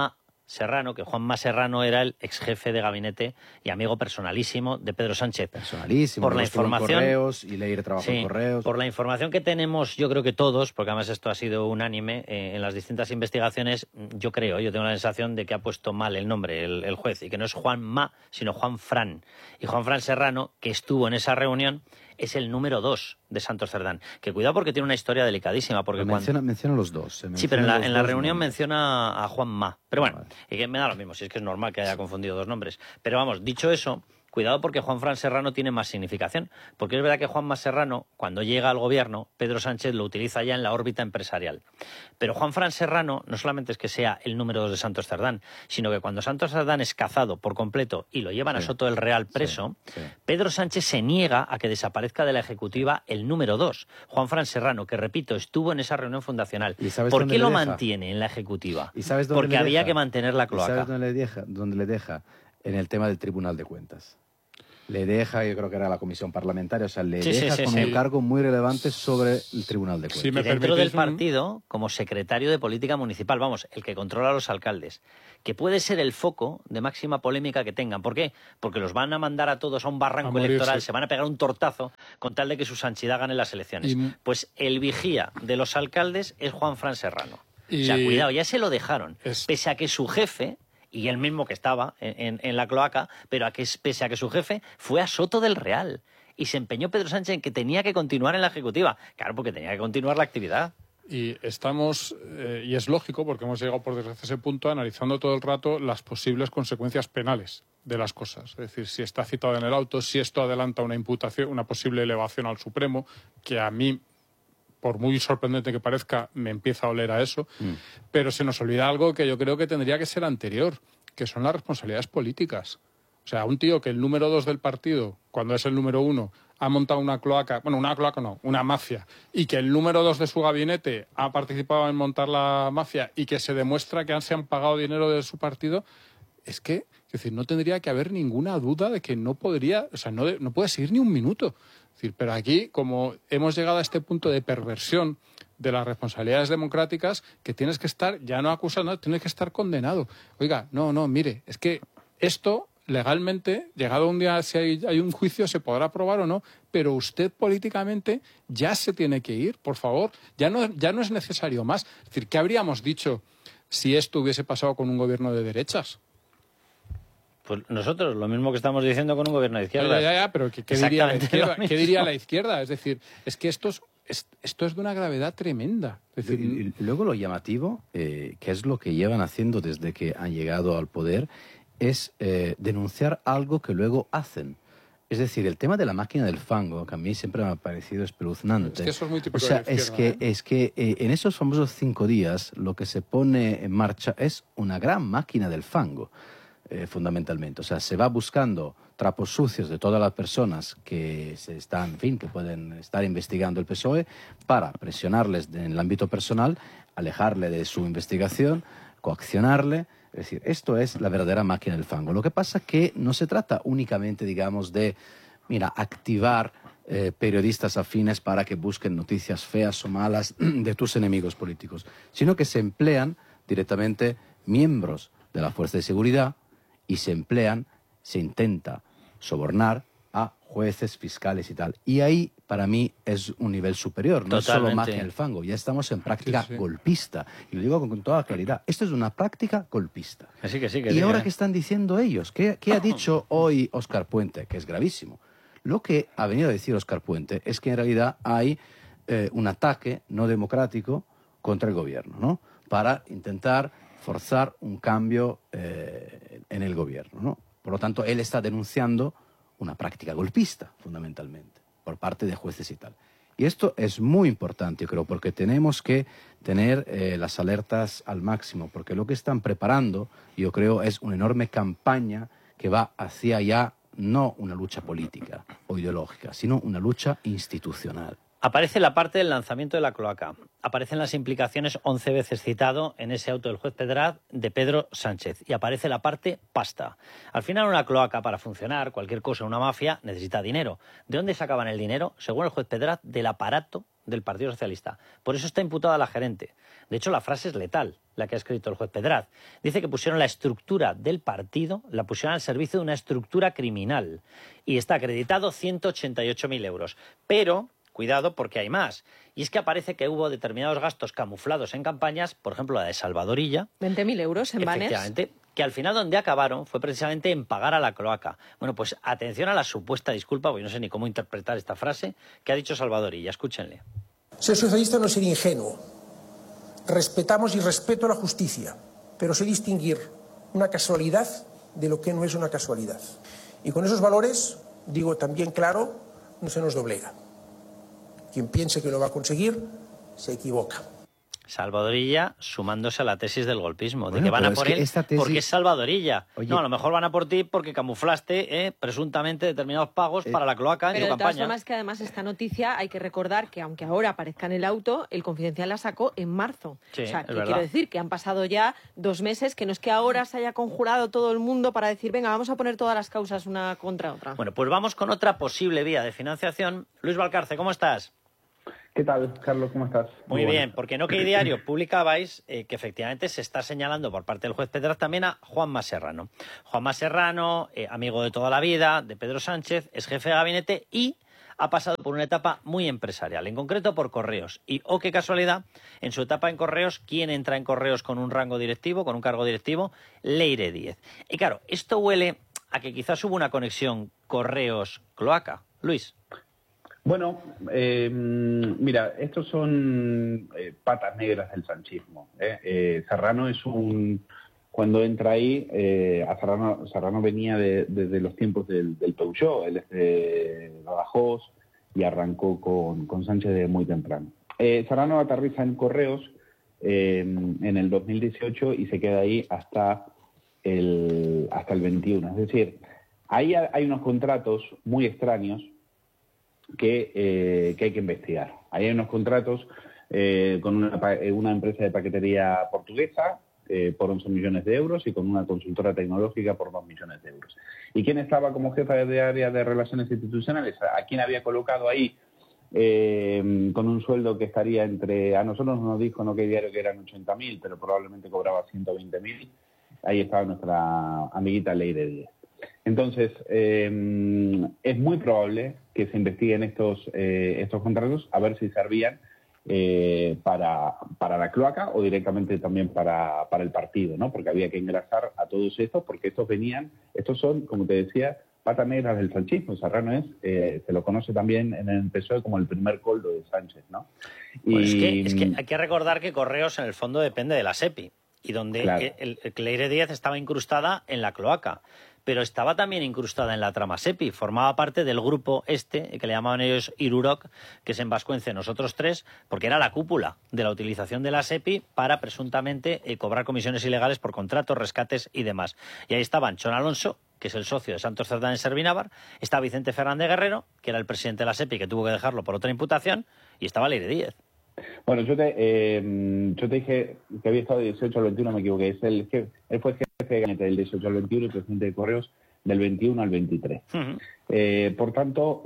Serrano, que Juanma Serrano era el ex jefe de gabinete y amigo personalísimo de Pedro Sánchez. Personalísimo, por la información, Correos y leer trabajo sí, en Correos. Por la información que tenemos, yo creo que todos, porque además esto ha sido unánime eh, en las distintas investigaciones, yo creo, yo tengo la sensación de que ha puesto mal el nombre el, el juez y que no es Juanma, sino Juan Fran. Y Juan Fran Serrano, que estuvo en esa reunión, es el número dos de Santos Cerdán. Que cuidado porque tiene una historia delicadísima. Porque menciona, cuando... menciona los dos. Sí, pero en la, en la reunión nombres. menciona a Juanma. Pero bueno, vale. Y que me da lo mismo, si es que es normal que haya confundido dos nombres. Pero vamos, dicho eso, cuidado porque Juan Fran Serrano tiene más significación. Porque es verdad que Juanma Serrano, cuando llega al gobierno, Pedro Sánchez lo utiliza ya en la órbita empresarial. Pero Juan Fran Serrano no solamente es que sea el número dos de Santos Cerdán, sino que cuando Santos Cerdán es cazado por completo y lo llevan sí. a Soto del Real preso, sí, sí. Pedro Sánchez se niega a que desaparezca de la ejecutiva el número dos, Juan Fran Serrano, que repito, estuvo en esa reunión fundacional. ¿Por qué lo deja? mantiene en la ejecutiva? ¿Y sabes dónde Porque le había deja? que mantener la cloaca. ¿Y sabes dónde le deja? ¿Dónde le deja? En el tema del Tribunal de Cuentas. Le deja, yo creo que era la comisión parlamentaria, o sea, le sí, deja sí, sí, con sí. un cargo muy relevante sobre el Tribunal de Cuentas. Sí, y dentro del partido, como secretario de Política Municipal, vamos, el que controla a los alcaldes, que puede ser el foco de máxima polémica que tengan. ¿Por qué? Porque los van a mandar a todos a un barranco a electoral, se van a pegar un tortazo con tal de que su sanchidad gane las elecciones. Y... Pues el vigía de los alcaldes es Juan Fran Serrano. Y... O sea, cuidado, ya se lo dejaron, es... pese a que su jefe... y él mismo que estaba en, en, en la cloaca, pero a que, pese a que su jefe fue a Soto del Real. Y se empeñó Pedro Sánchez en que tenía que continuar en la ejecutiva. Claro, porque tenía que continuar la actividad. Y estamos, eh, y es lógico, porque hemos llegado por desgracia a ese punto, analizando todo el rato las posibles consecuencias penales de las cosas. Es decir, si está citado en el auto, si esto adelanta una imputación, una posible elevación al Supremo, que a mí, por muy sorprendente que parezca, me empieza a oler a eso, mm. pero se nos olvida algo que yo creo que tendría que ser anterior, que son las responsabilidades políticas. O sea, un tío que el número dos del partido, cuando es el número uno, ha montado una cloaca, bueno, una cloaca no, una mafia, y que el número dos de su gabinete ha participado en montar la mafia y que se demuestra que se han pagado dinero de su partido, es que, es decir, no tendría que haber ninguna duda de que no podría, o sea, no, no puede seguir ni un minuto. Es decir, pero aquí, como hemos llegado a este punto de perversión de las responsabilidades democráticas, que tienes que estar, ya no acusado, tienes que estar condenado. Oiga, no, no, mire, es que esto legalmente, llegado un día, si hay, hay un juicio, se podrá aprobar o no, pero usted políticamente ya se tiene que ir, por favor, ya no, ya no es necesario más. Es decir, ¿qué habríamos dicho si esto hubiese pasado con un gobierno de derechas? Pues nosotros, lo mismo que estamos diciendo con un gobierno de izquierda. Ya, ya, ya, pero ¿qué, qué, diría la izquierda? ¿Qué diría la izquierda? Es decir, es que esto es, es, esto es de una gravedad tremenda. Es decir, y, y luego lo llamativo, eh, que es lo que llevan haciendo desde que han llegado al poder, es eh, denunciar algo que luego hacen. Es decir, el tema de la máquina del fango, que a mí siempre me ha parecido espeluznante. Es que eso es muy típico o sea, de la izquierda, es que, ¿eh? es que eh, en esos famosos cinco días lo que se pone en marcha es una gran máquina del fango. Eh, fundamentalmente, o sea, se va buscando trapos sucios de todas las personas que se están, en fin, que pueden estar investigando el P S O E para presionarles en el ámbito personal, alejarle de su investigación, coaccionarle. Es decir, esto es la verdadera máquina del fango. Lo que pasa es que no se trata únicamente, digamos, de, mira, activar eh, periodistas afines para que busquen noticias feas o malas de tus enemigos políticos, sino que se emplean directamente miembros de la fuerza de seguridad y se emplean, se intenta sobornar a jueces, fiscales y tal. Y ahí, para mí, es un nivel superior. No Totalmente. Es solo magia del fango. Ya estamos en práctica sí, sí. golpista. Y lo digo con, con toda claridad. Esto es una práctica golpista. Que sí, que sí, que y sí, ahora, ¿eh? ¿qué están diciendo ellos? ¿Qué, qué ha dicho hoy Óscar Puente? Que es gravísimo. Lo que ha venido a decir Óscar Puente es que en realidad hay eh, un ataque no democrático contra el gobierno, ¿no? Para intentar forzar un cambio eh, en el gobierno, ¿no? Por lo tanto, él está denunciando una práctica golpista, fundamentalmente, por parte de jueces y tal. Y esto es muy importante, yo creo, porque tenemos que tener eh, las alertas al máximo, porque lo que están preparando, yo creo, es una enorme campaña que va hacia ya no una lucha política o ideológica, sino una lucha institucional. Aparece la parte del lanzamiento de la cloaca. Aparecen las implicaciones once veces citado en ese auto del juez Pedraz de Pedro Sánchez. Y aparece la parte pasta. Al final, una cloaca, para funcionar, cualquier cosa, una mafia, necesita dinero. ¿De dónde sacaban el dinero? Según el juez Pedraz, del aparato del Partido Socialista. Por eso está imputada la gerente. De hecho, la frase es letal, la que ha escrito el juez Pedraz. Dice que pusieron la estructura del partido, la pusieron al servicio de una estructura criminal. Y está acreditado ciento ochenta y ocho mil euros. Pero, cuidado, porque hay más. Y es que aparece que hubo determinados gastos camuflados en campañas, por ejemplo, la de Salvadorilla. veinte mil euros en banners. Efectivamente, que al final donde acabaron fue precisamente en pagar a la cloaca. Bueno, pues atención a la supuesta disculpa, porque no sé ni cómo interpretar esta frase, que ha dicho Salvadorilla. Escúchenle. Ser socialista no es ser ingenuo. Respetamos y respeto la justicia, pero sé distinguir una casualidad de lo que no es una casualidad. Y con esos valores, digo también claro, no se nos doblega. Quien piense que lo va a conseguir, se equivoca. Salvadorilla sumándose a la tesis del golpismo, Bueno, de que van a pero por es que él esta tesis- porque es Salvadorilla. Oye. No, a lo mejor van a por ti porque camuflaste eh, presuntamente determinados pagos para la cloaca en Pero tu de todas campaña. formas, que además esta noticia hay que recordar que aunque ahora aparezca en el auto, el Confidencial la sacó en marzo. Sí, o sea, es que verdad. quiero decir que han pasado ya dos meses, que no es que ahora se haya conjurado todo el mundo para decir, venga, vamos a poner todas las causas una contra otra. Bueno, pues vamos con otra posible vía de financiación. Luis Valcarce, ¿cómo estás? ¿Qué tal, Carlos? ¿Cómo estás? Muy bien, porque en OK Diario publicabais eh, que efectivamente se está señalando por parte del juez Pedraz también a Juanma Serrano. Juanma Serrano, eh, amigo de toda la vida, de Pedro Sánchez, es jefe de gabinete y ha pasado por una etapa muy empresarial, en concreto por Correos. Y, oh, qué casualidad, en su etapa en Correos, ¿quién entra en Correos con un rango directivo, con un cargo directivo? Leire Díez. Y claro, esto huele a que quizás hubo una conexión Correos-Cloaca. Luis. Bueno, eh, mira, estos son eh, patas negras del sanchismo. ¿eh? Eh, Serrano es un... Cuando entra ahí, eh, a Serrano, Serrano venía de, desde los tiempos del, del Peugeot, él es de Badajoz y arrancó con, con Sánchez de muy temprano. Eh, Serrano aterriza en Correos eh, en el dos mil dieciocho y se queda ahí hasta el, hasta el veintiuno. Es decir, ahí hay unos contratos muy extraños que, eh, que hay que investigar. Ahí hay unos contratos eh, con una, una empresa de paquetería portuguesa eh, por once millones de euros y con una consultora tecnológica por dos millones de euros. ¿Y quién estaba como jefa de área de Relaciones Institucionales? ¿A quién había colocado ahí eh, con un sueldo que estaría entre... A nosotros nos dijo en OK Diario que eran ochenta mil, pero probablemente cobraba ciento veinte mil. Ahí estaba nuestra amiguita Leire Díez. Entonces, eh, es muy probable que se investiguen estos, eh, estos contratos a ver si servían eh, para, para la cloaca o directamente también para, para el partido, ¿no? Porque había que engrasar a todos estos, porque estos venían, estos son, como te decía, patas negras del sanchismo. Serrano es, eh, se lo conoce también en el P S O E como el primer coldo de Sánchez, ¿no? Pues Y, es, que, es que hay que recordar que Correos en el fondo depende de la SEPI y donde Claro. el, el, el Leire Díez estaba incrustada en la cloaca, pero estaba también incrustada en la trama SEPI, formaba parte del grupo este, que le llamaban ellos Iruroc, que es en vascuence nosotros tres, porque era la cúpula de la utilización de la SEPI para presuntamente eh, cobrar comisiones ilegales por contratos, rescates y demás. Y ahí estaban Chon Alonso, que es el socio de Santos Cerdán en Servinávar, estaba Vicente Fernández Guerrero, que era el presidente de la SEPI, que tuvo que dejarlo por otra imputación, y estaba Leire Díez. Bueno, yo te, eh, yo te dije que había estado del dieciocho al veintiuno, me equivoqué. Es el jefe, él fue jefe de gabinete del dieciocho al veintiuno y presidente de Correos del veintiuno al veintitrés. Uh-huh. Eh, por tanto,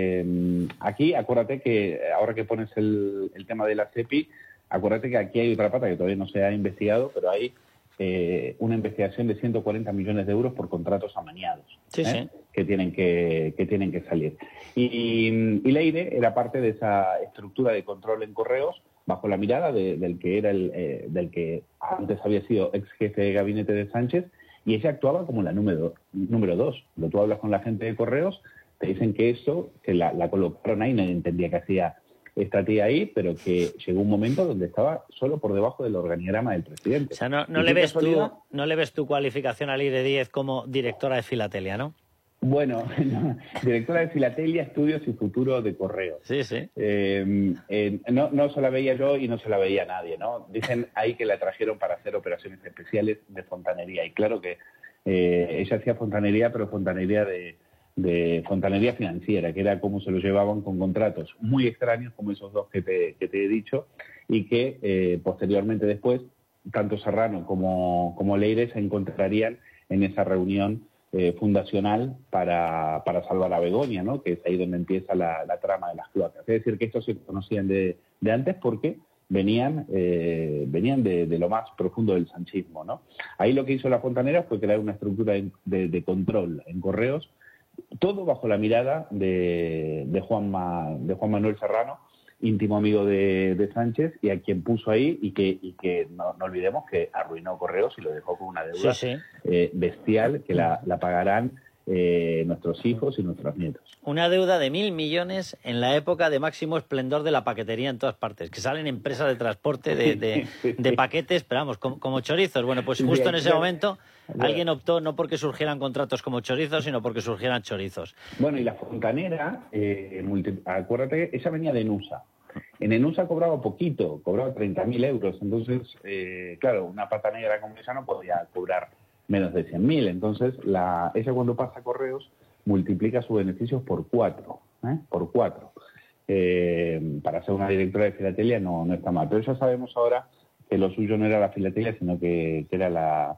eh, aquí acuérdate que ahora que pones el, el tema de la SEPI, acuérdate que aquí hay otra pata que todavía no se ha investigado, pero hay eh, una investigación de ciento cuarenta millones de euros por contratos amañados. Sí, ¿eh? sí. que tienen que, que tienen que salir. Y, y, y Leire era parte de esa estructura de control en Correos bajo la mirada de, del que era el eh, del que antes había sido ex jefe de gabinete de Sánchez, y ella actuaba como la número número dos. Cuando tú hablas con la gente de Correos, te dicen que eso, que la, la colocaron ahí, nadie entendía que hacía esta tía ahí, pero que llegó un momento donde estaba solo por debajo del organigrama del presidente. O sea, no, no, ¿Y le qué ves tú, casualidad? no le ves tu cualificación a Leire Díez como directora de filatelia, ¿no? Bueno, no, directora de Filatelia, Estudios y Futuro de Correos. Sí, sí. Eh, eh, no, no se la veía yo y no se la veía nadie, ¿no? Dicen ahí que la trajeron para hacer operaciones especiales de fontanería. Y claro que eh, ella hacía fontanería, pero fontanería de, de fontanería financiera, que era como se lo llevaban con contratos muy extraños como esos dos que te, que te he dicho, y que eh, posteriormente después, tanto Serrano como, como Leire se encontrarían en esa reunión eh, fundacional para, para salvar a Begoña, ¿no? Que es ahí donde empieza la, la trama de las cloacas. Es decir, que estos se conocían de, de antes porque venían eh, venían de, de lo más profundo del sanchismo, ¿no? Ahí lo que hizo la Fontanera fue crear una estructura de, de, de control en Correos, todo bajo la mirada de, de, Juanma, de Juan Manuel Serrano, íntimo amigo de, de Sánchez, y a quien puso ahí, y que, y que no, no olvidemos que arruinó Correos y lo dejó con una deuda Sí, sí. Eh, bestial que la, la pagarán eh, nuestros hijos y nuestros nietos. Una deuda de mil millones en la época de máximo esplendor de la paquetería en todas partes, que salen empresas de transporte de, de, de paquetes, pero vamos, como, como chorizos. Bueno, pues justo en ese momento alguien optó no porque surgieran contratos como chorizos, sino porque surgieran chorizos. Bueno, y la Fontanera, eh, multi... acuérdate, esa venía de Enusa. En Enusa cobraba poquito, cobraba treinta mil euros. Entonces, eh, claro, una pata negra como esa no podía cobrar menos de cien mil. Entonces, la, ella cuando pasa a Correos multiplica sus beneficios por cuatro. ¿eh? Por cuatro. Eh, para ser una directora de filatelia no, no está mal. Pero ya sabemos ahora que lo suyo no era la filatelia, sino que, que era la...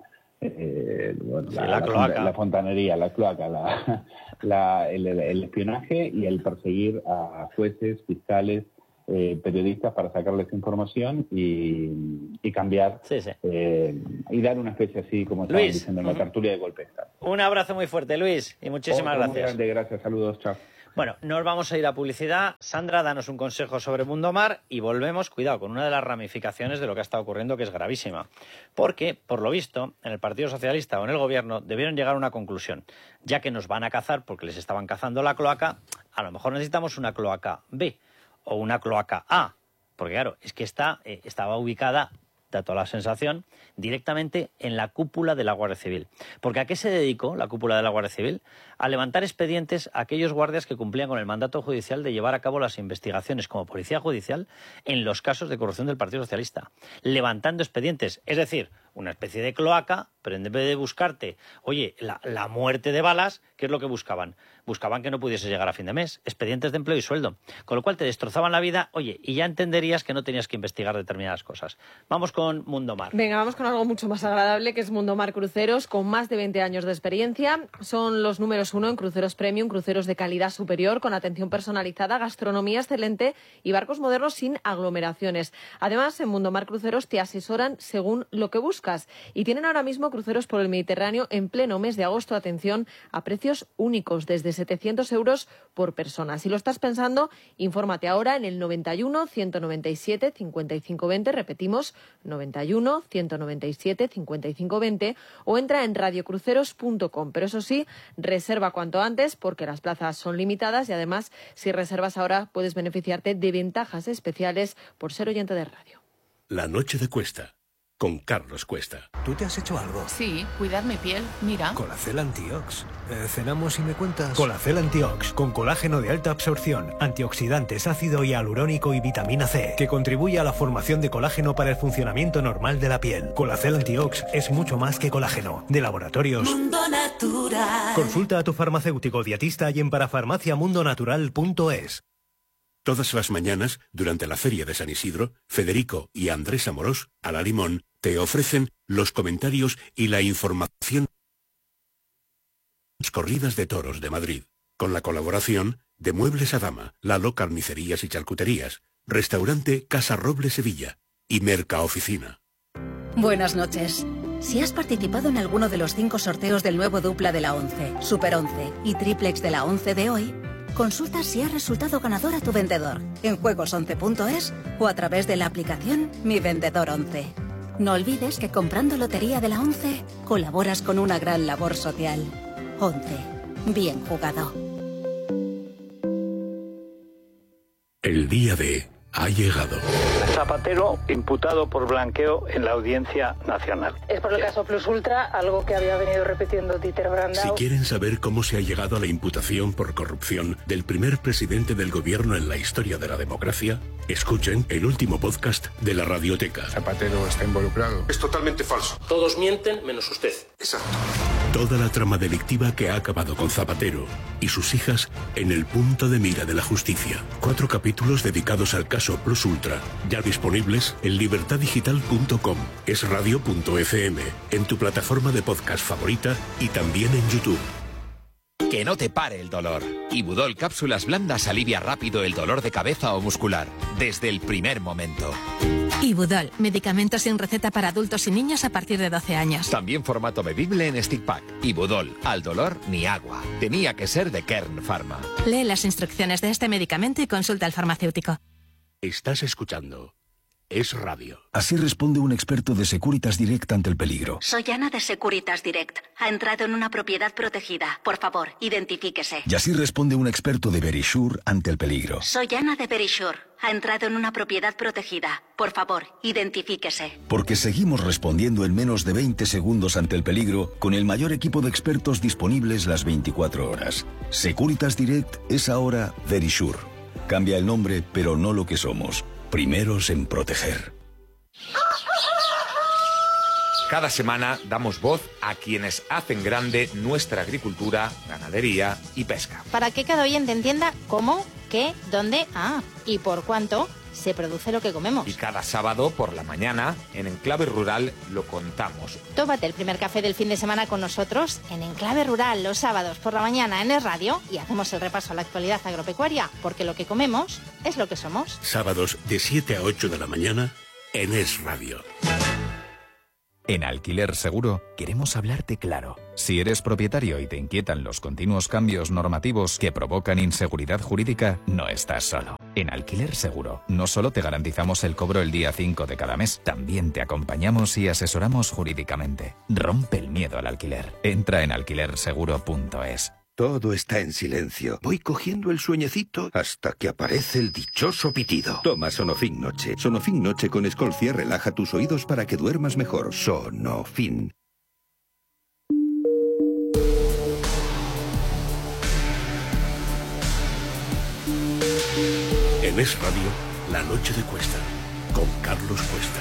Eh, bueno, sí, la, la, la, cloaca. la fontanería, la cloaca, la, la, el, el espionaje y el perseguir a jueces, fiscales, eh, periodistas para sacarles información y, y cambiar sí, sí. Eh, y dar una especie así, como estaban Luis, diciendo, en la tertulia de golpe de Estado. Un abrazo muy fuerte, Luis, y muchísimas Otro muy gracias. grande, gracias, saludos, chao. Bueno, nos vamos a ir a publicidad. Sandra, danos un consejo sobre Mundomar y volvemos, cuidado, con una de las ramificaciones de lo que ha estado ocurriendo, que es gravísima. Porque, por lo visto, en el Partido Socialista o en el Gobierno debieron llegar a una conclusión. Ya que nos van a cazar porque les estaban cazando la cloaca, a lo mejor necesitamos una cloaca B o una cloaca A. Porque, claro, es que esta, eh, estaba ubicada, da toda la sensación, directamente en la cúpula de la Guardia Civil. Porque ¿a qué se dedicó la cúpula de la Guardia Civil? A levantar expedientes a aquellos guardias que cumplían con el mandato judicial de llevar a cabo las investigaciones como policía judicial en los casos de corrupción del Partido Socialista. Levantando expedientes, es decir, una especie de cloaca, pero en vez de buscarte, oye, la, la muerte de balas, ¿qué es lo que buscaban? Buscaban que no pudiese llegar a fin de mes, expedientes de empleo y sueldo. Con lo cual te destrozaban la vida, oye, y ya entenderías que no tenías que investigar determinadas cosas. Vamos con Mundomar. Venga, vamos con algo mucho más agradable, que es Mundomar Cruceros, con más de veinte años de experiencia. Son los números uno en cruceros premium, cruceros de calidad superior, con atención personalizada, gastronomía excelente y barcos modernos sin aglomeraciones. Además, en Mundomar Cruceros te asesoran según lo que buscas. Y tienen ahora mismo cruceros por el Mediterráneo en pleno mes de agosto, atención, a precios únicos, desde setecientos euros por persona. Si lo estás pensando, infórmate ahora en el noventa y uno, ciento noventa y siete, cincuenta y cinco veinte, repetimos, noventa y uno, ciento noventa y siete, cincuenta y cinco veinte, o entra en radiocruceros punto com. Pero eso sí, reserva cuanto antes porque las plazas son limitadas y además, si reservas ahora, puedes beneficiarte de ventajas especiales por ser oyente de radio. La noche de Cuesta, con Carlos Cuesta. ¿Tú te has hecho algo? Sí, cuidar mi piel, mira. Colacel Antiox. Eh, ¿Cenamos y me cuentas? Colacel Antiox, con colágeno de alta absorción, antioxidantes, ácido hialurónico y vitamina C, que contribuye a la formación de colágeno para el funcionamiento normal de la piel. Colacel Antiox es mucho más que colágeno. De laboratorios Mundo Natural. Consulta a tu farmacéutico dietista y en parafarmacia mundo natural punto es. Todas las mañanas, durante la Feria de San Isidro, Federico y Andrés Amorós, a la Limón, te ofrecen los comentarios y la información de las corridas de toros de Madrid, con la colaboración de Muebles a Dama, Lalo Carnicerías y Charcuterías, Restaurante Casa Roble Sevilla y Mercaoficina. Buenas noches. Si has participado en alguno de los cinco sorteos del nuevo dupla de la once, Super once y triplex de la once de hoy, consulta si ha resultado ganador a tu vendedor en juegos once punto es o a través de la aplicación Mi Vendedor once. No olvides que comprando lotería de la once colaboras con una gran labor social. once. Bien jugado. El día de ha llegado. Zapatero imputado por blanqueo en la Audiencia Nacional. Es por el caso Plus Ultra, algo que había venido repitiendo Dieter Brandau. Si quieren saber cómo se ha llegado a la imputación por corrupción del primer presidente del gobierno en la historia de la democracia, escuchen el último podcast de la Radioteca. Zapatero está involucrado. Es totalmente falso. Todos mienten menos usted. Exacto. Toda la trama delictiva que ha acabado con Zapatero y sus hijas en el punto de mira de la justicia. Cuatro capítulos dedicados al caso Plus Ultra, ya disponibles en libertad digital punto com, esradio punto efe eme, en tu plataforma de podcast favorita y también en YouTube. Que no te pare el dolor. Ibudol Cápsulas Blandas alivia rápido el dolor de cabeza o muscular, desde el primer momento. Ibudol, medicamento sin receta para adultos y niños a partir de doce años. También formato bebible en stick pack. Ibudol, al dolor ni agua. Tenía que ser de Kern Pharma. Lee las instrucciones de este medicamento y consulta al farmacéutico. Estás escuchando Es Radio. Así responde un experto de Securitas Direct ante el peligro. Soy Ana de Securitas Direct. Ha entrado en una propiedad protegida. Por favor, identifíquese. Y así responde un experto de Verisure ante el peligro. Soy Ana de Verisure. Ha entrado en una propiedad protegida. Por favor, identifíquese. Porque seguimos respondiendo en menos de veinte segundos ante el peligro con el mayor equipo de expertos disponibles las veinticuatro horas. Securitas Direct es ahora Verisure. Cambia el nombre, pero no lo que somos. Primeros en proteger. Cada semana damos voz a quienes hacen grande nuestra agricultura, ganadería y pesca. Para que cada oyente entienda cómo, qué, dónde, ah, y por cuánto se produce lo que comemos. Y cada sábado por la mañana, en Enclave Rural, lo contamos. Tómate el primer café del fin de semana con nosotros en Enclave Rural los sábados por la mañana en Es Radio y hacemos el repaso a la actualidad agropecuaria, porque lo que comemos es lo que somos. Sábados de siete a ocho de la mañana en Es Radio. En Alquiler Seguro queremos hablarte claro. Si eres propietario y te inquietan los continuos cambios normativos que provocan inseguridad jurídica, no estás solo. En Alquiler Seguro no solo te garantizamos el cobro el día cinco de cada mes, también te acompañamos y asesoramos jurídicamente. Rompe el miedo al alquiler. Entra en alquiler seguro punto es. Todo está en silencio. Voy cogiendo el sueñecito hasta que aparece el dichoso pitido. Toma Sonofin Noche. Sonofin Noche con Escolcia relaja tus oídos para que duermas mejor. Sonofin. En Es Radio, La Noche de Cuesta, con Carlos Cuesta.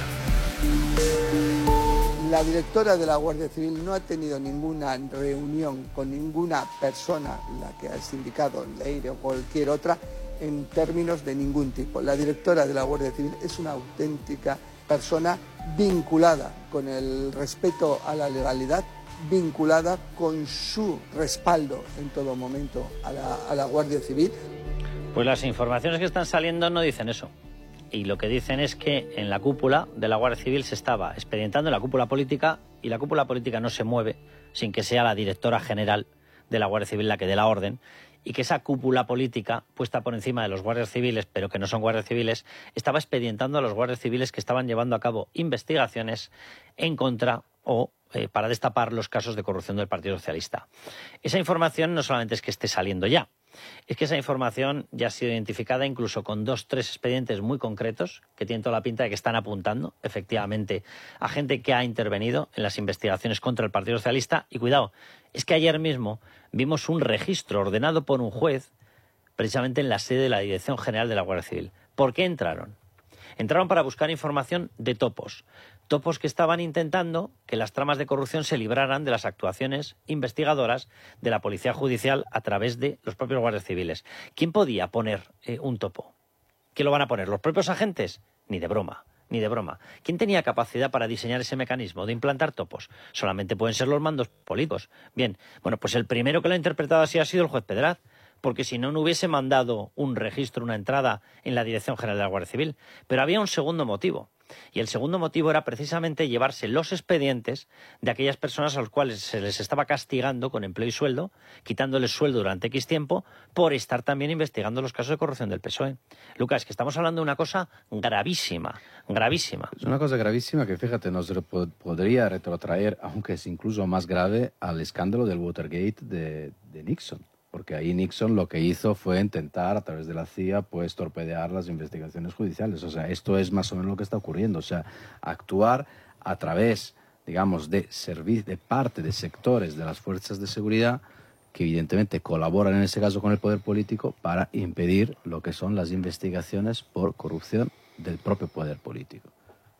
La directora de la Guardia Civil no ha tenido ninguna reunión con ninguna persona, la que has indicado, Leire o cualquier otra, en términos de ningún tipo. La directora de la Guardia Civil es una auténtica persona vinculada con el respeto a la legalidad, vinculada con su respaldo en todo momento a la, a la Guardia Civil. Pues las informaciones que están saliendo no dicen eso. Y lo que dicen es que en la cúpula de la Guardia Civil se estaba expedientando en la cúpula política y la cúpula política no se mueve sin que sea la directora general de la Guardia Civil la que dé la orden y que esa cúpula política puesta por encima de los guardias civiles, pero que no son guardias civiles, estaba expedientando a los guardias civiles que estaban llevando a cabo investigaciones en contra o eh, para destapar los casos de corrupción del Partido Socialista. Esa información no solamente es que esté saliendo ya, es que esa información ya ha sido identificada incluso con dos, tres expedientes muy concretos que tienen toda la pinta de que están apuntando efectivamente a gente que ha intervenido en las investigaciones contra el Partido Socialista. Y cuidado, es que ayer mismo vimos un registro ordenado por un juez precisamente en la sede de la Dirección General de la Guardia Civil. ¿Por qué entraron? Entraron para buscar información de topos. Topos que estaban intentando que las tramas de corrupción se libraran de las actuaciones investigadoras de la Policía Judicial a través de los propios guardias civiles. ¿Quién podía poner eh, un topo? ¿Qué lo van a poner? ¿Los propios agentes? Ni de broma, ni de broma. ¿Quién tenía capacidad para diseñar ese mecanismo de implantar topos? Solamente pueden ser los mandos políticos. Bien, bueno, pues el primero que lo ha interpretado así ha sido el juez Pedraz, porque si no, no hubiese mandado un registro, una entrada en la Dirección General de la Guardia Civil. Pero había un segundo motivo. Y el segundo motivo era precisamente llevarse los expedientes de aquellas personas a las cuales se les estaba castigando con empleo y sueldo, quitándoles sueldo durante X tiempo, por estar también investigando los casos de corrupción del P S O E. Lucas, que estamos hablando de una cosa gravísima, gravísima. Es una cosa gravísima que, fíjate, nos podría retrotraer, aunque es incluso más grave, al escándalo del Watergate de, de Nixon. Porque ahí Nixon lo que hizo fue intentar, a través de la C I A, pues torpedear las investigaciones judiciales. O sea, esto es más o menos lo que está ocurriendo. O sea, actuar a través, digamos, de, de parte de sectores de las fuerzas de seguridad que evidentemente colaboran en ese caso con el poder político para impedir lo que son las investigaciones por corrupción del propio poder político.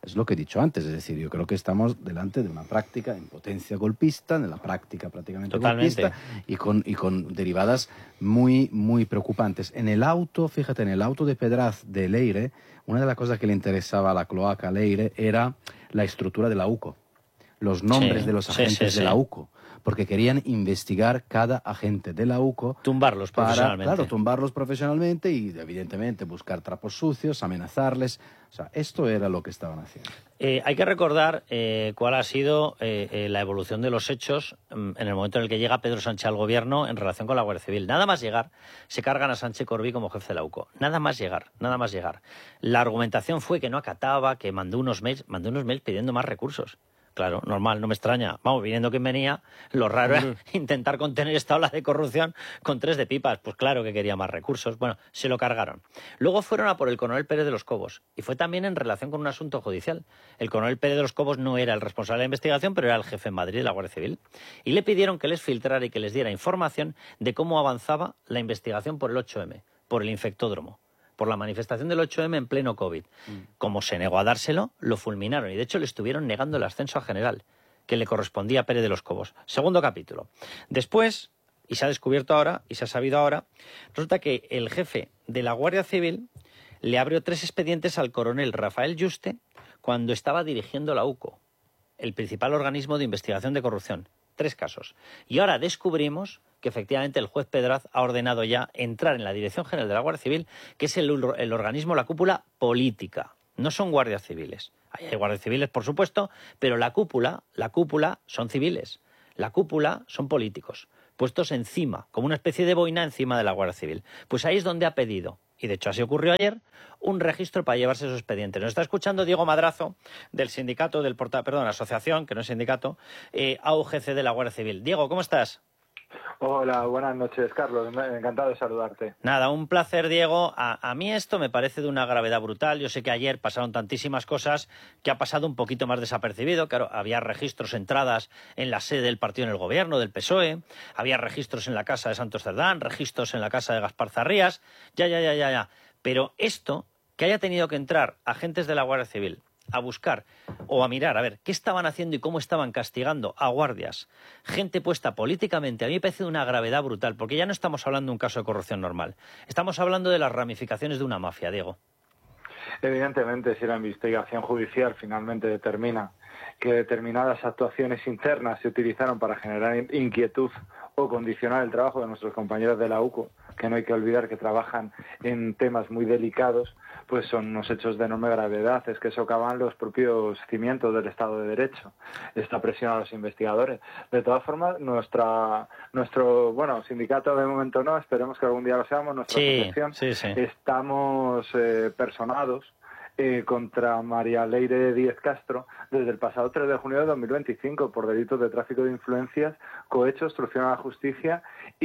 Es lo que he dicho antes, es decir, yo creo que estamos delante de una práctica en potencia golpista, de la práctica prácticamente Totalmente. golpista y con, y con derivadas muy, muy preocupantes. En el auto, fíjate, en el auto de Pedraz de Leire, una de las cosas que le interesaba a la cloaca Leire era la estructura de la U C O, los nombres Sí, de los sí, agentes sí, de sí. la U C O, porque querían investigar cada agente de la U C O. Tumbarlos para, profesionalmente. Claro, tumbarlos profesionalmente y, evidentemente, buscar trapos sucios, amenazarles. O sea, esto era lo que estaban haciendo. Eh, hay que recordar eh, cuál ha sido eh, eh, la evolución de los hechos mm, en el momento en el que llega Pedro Sánchez al gobierno en relación con la Guardia Civil. Nada más llegar, se cargan a Sánchez Corbí como jefe de la U C O. Nada más llegar, nada más llegar. La argumentación fue que no acataba, que mandó unos mails, mandó unos mails pidiendo más recursos. Claro, normal, no me extraña. Vamos, viniendo quien venía, lo raro era intentar contener esta ola de corrupción con tres de pipas. Pues claro que quería más recursos. Bueno, se lo cargaron. Luego fueron a por el coronel Pérez de los Cobos. Y fue también en relación con un asunto judicial. El coronel Pérez de los Cobos no era el responsable de la investigación, pero era el jefe en Madrid de la Guardia Civil. Y le pidieron que les filtrara y que les diera información de cómo avanzaba la investigación por el ocho eme, por el infectódromo, por la manifestación del ocho eme en pleno COVID. Como se negó a dárselo, lo fulminaron y de hecho le estuvieron negando el ascenso a general, que le correspondía a Pérez de los Cobos. Segundo capítulo. Después, y se ha descubierto ahora, y se ha sabido ahora, resulta que el jefe de la Guardia Civil le abrió tres expedientes al coronel Rafael Yuste cuando estaba dirigiendo la U C O, el principal organismo de investigación de corrupción. Tres casos. Y ahora descubrimos que efectivamente el juez Pedraz ha ordenado ya entrar en la Dirección General de la Guardia Civil, que es el, el organismo, la cúpula política. No son guardias civiles. Hay guardias civiles, por supuesto, pero la cúpula, la cúpula son civiles. La cúpula son políticos, puestos encima, como una especie de boina encima de la Guardia Civil. Pues ahí es donde ha pedido, y de hecho así ocurrió ayer, un registro para llevarse esos expedientes. Nos está escuchando Diego Madrazo, del sindicato, del portal, perdón, asociación, que no es sindicato, eh, A U G C de la Guardia Civil. Diego, ¿cómo estás? Hola, buenas noches, Carlos. Encantado de saludarte. Nada, un placer, Diego. A, a mí esto me parece de una gravedad brutal. Yo sé que ayer pasaron tantísimas cosas que ha pasado un poquito más desapercibido. Claro, había registros, entradas en la sede del partido en el gobierno, del P S O E. Había registros en la casa de Santos Cerdán, registros en la casa de Gaspar Zarrías. Ya, ya, ya, ya, ya. Pero esto, que haya tenido que entrar agentes de la Guardia Civil a buscar o a mirar, a ver, qué estaban haciendo y cómo estaban castigando a guardias, gente puesta políticamente, a mí me parece de una gravedad brutal, porque ya no estamos hablando de un caso de corrupción normal, estamos hablando de las ramificaciones de una mafia, Diego. Evidentemente, si la investigación judicial finalmente determina que determinadas actuaciones internas se utilizaron para generar inquietud o condicionar el trabajo de nuestros compañeros de la U C O, que no hay que olvidar que trabajan en temas muy delicados, pues son unos hechos de enorme gravedad, es que socavan los propios cimientos del Estado de Derecho, esta presión a los investigadores. De todas formas, nuestra nuestro bueno sindicato de momento no, esperemos que algún día lo seamos, nuestra sí, asociación, sí, sí. estamos eh, personados Eh, contra María Leire Díez Castro desde el pasado tres de junio de dos mil veinticinco por delitos de tráfico de influencias, cohecho, obstrucción a la justicia,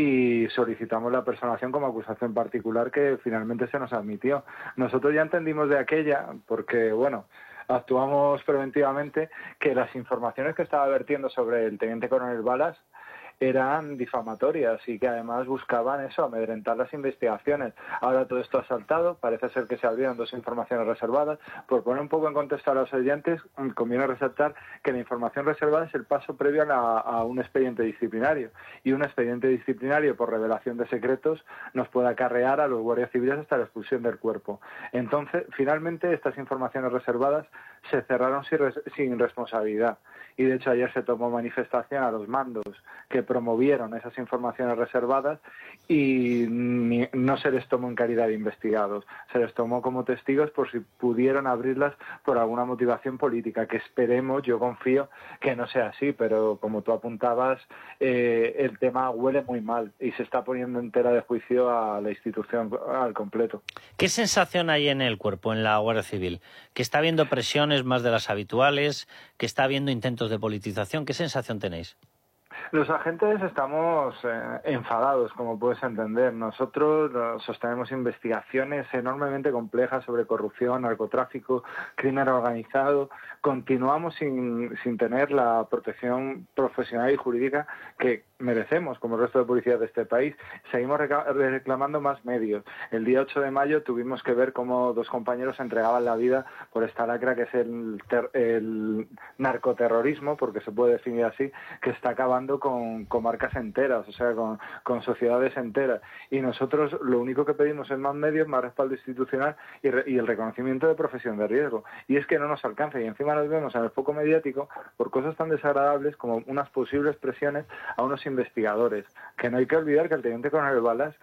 y solicitamos la personación como acusación particular que finalmente se nos admitió. Nosotros ya entendimos de aquella, porque, bueno, actuamos preventivamente, que las informaciones que estaba vertiendo sobre el teniente coronel Balas eran difamatorias y que además buscaban eso, amedrentar las investigaciones. Ahora todo esto ha saltado, parece ser que se abrieron dos informaciones reservadas. Por poner un poco en contexto a los oyentes, conviene resaltar que la información reservada es el paso previo a, la, a un expediente disciplinario, y un expediente disciplinario por revelación de secretos nos puede acarrear a los guardias civiles hasta la expulsión del cuerpo. Entonces, finalmente, estas informaciones reservadas se cerraron sin, res, sin responsabilidad, y de hecho ayer se tomó manifestación a los mandos que promovieron esas informaciones reservadas y ni, no se les tomó en calidad de investigados, se les tomó como testigos por si pudieron abrirlas por alguna motivación política, que esperemos, yo confío que no sea así, pero como tú apuntabas, eh, el tema huele muy mal y se está poniendo en tela de juicio a la institución al completo. ¿Qué sensación hay en el cuerpo, en la Guardia Civil? ¿Que está habiendo presiones más de las habituales? ¿Que está habiendo intentos de politización? ¿Qué sensación tenéis? Los agentes estamos eh, enfadados, como puedes entender. Nosotros uh, sostenemos investigaciones enormemente complejas sobre corrupción, narcotráfico, crimen organizado. Continuamos sin, sin tener la protección profesional y jurídica que merecemos como el resto de policías de este país. Seguimos reclamando más medios. El día ocho de mayo tuvimos que ver cómo dos compañeros entregaban la vida por esta lacra que es el, ter el narcoterrorismo, porque se puede definir así, que está acabando con comarcas enteras, o sea, con, con sociedades enteras. Y nosotros lo único que pedimos es más medios, más respaldo institucional y, re y el reconocimiento de profesión de riesgo. Y es que no nos alcanza, y encima nos vemos en el foco mediático por cosas tan desagradables como unas posibles presiones a unos investigadores, que no hay que olvidar que el teniente coronel Balas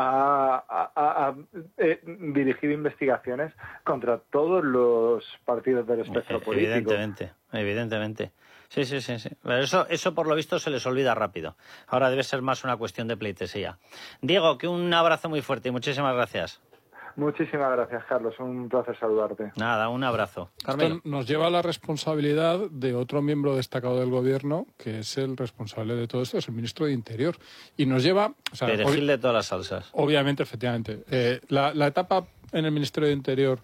ha, ha, ha, ha eh, dirigido investigaciones contra todos los partidos del espectro político. Evidentemente, evidentemente. Sí, sí, sí, sí. Pero eso, eso por lo visto se les olvida rápido. Ahora debe ser más una cuestión de pleitesía. Diego, que un abrazo muy fuerte y muchísimas gracias. Muchísimas gracias, Carlos. Un placer saludarte. Nada, un abrazo. Carmelo. Esto nos lleva a la responsabilidad de otro miembro destacado del Gobierno, que es el responsable de todo esto, es el ministro de Interior. Y nos lleva... O sea, perejil de todas las salsas. Obviamente, efectivamente. Eh, la, la etapa en el Ministerio de Interior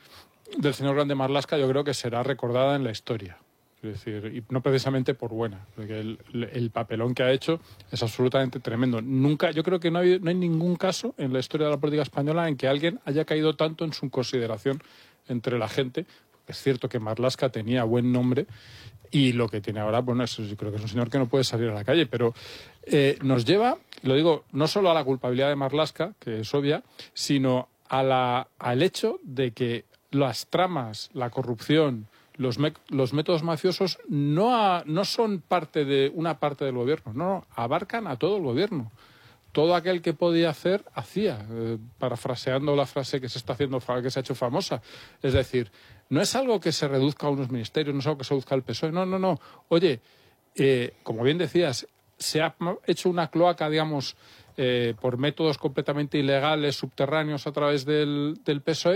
del señor Grande Marlaska yo creo que será recordada en la historia. Es decir, y no precisamente por buena, porque el, el papelón que ha hecho es absolutamente tremendo. Nunca, yo creo que no hay, no hay ningún caso en la historia de la política española en que alguien haya caído tanto en su consideración entre la gente. Es cierto que Marlaska tenía buen nombre y lo que tiene ahora, bueno, es, yo creo que es un señor que no puede salir a la calle, pero eh, nos lleva, lo digo, no solo a la culpabilidad de Marlaska, que es obvia, sino a la, al hecho de que las tramas, la corrupción, Los, me los métodos mafiosos no, a, no son parte de una parte del gobierno, no, no, abarcan a todo el gobierno. Todo aquel que podía hacer, hacía, eh, parafraseando la frase que se está haciendo, que se ha hecho famosa. Es decir, no es algo que se reduzca a unos ministerios, no es algo que se reduzca al P S O E, no, no, no. Oye, eh, como bien decías, se ha hecho una cloaca, digamos, eh, por métodos completamente ilegales, subterráneos a través del, del P S O E,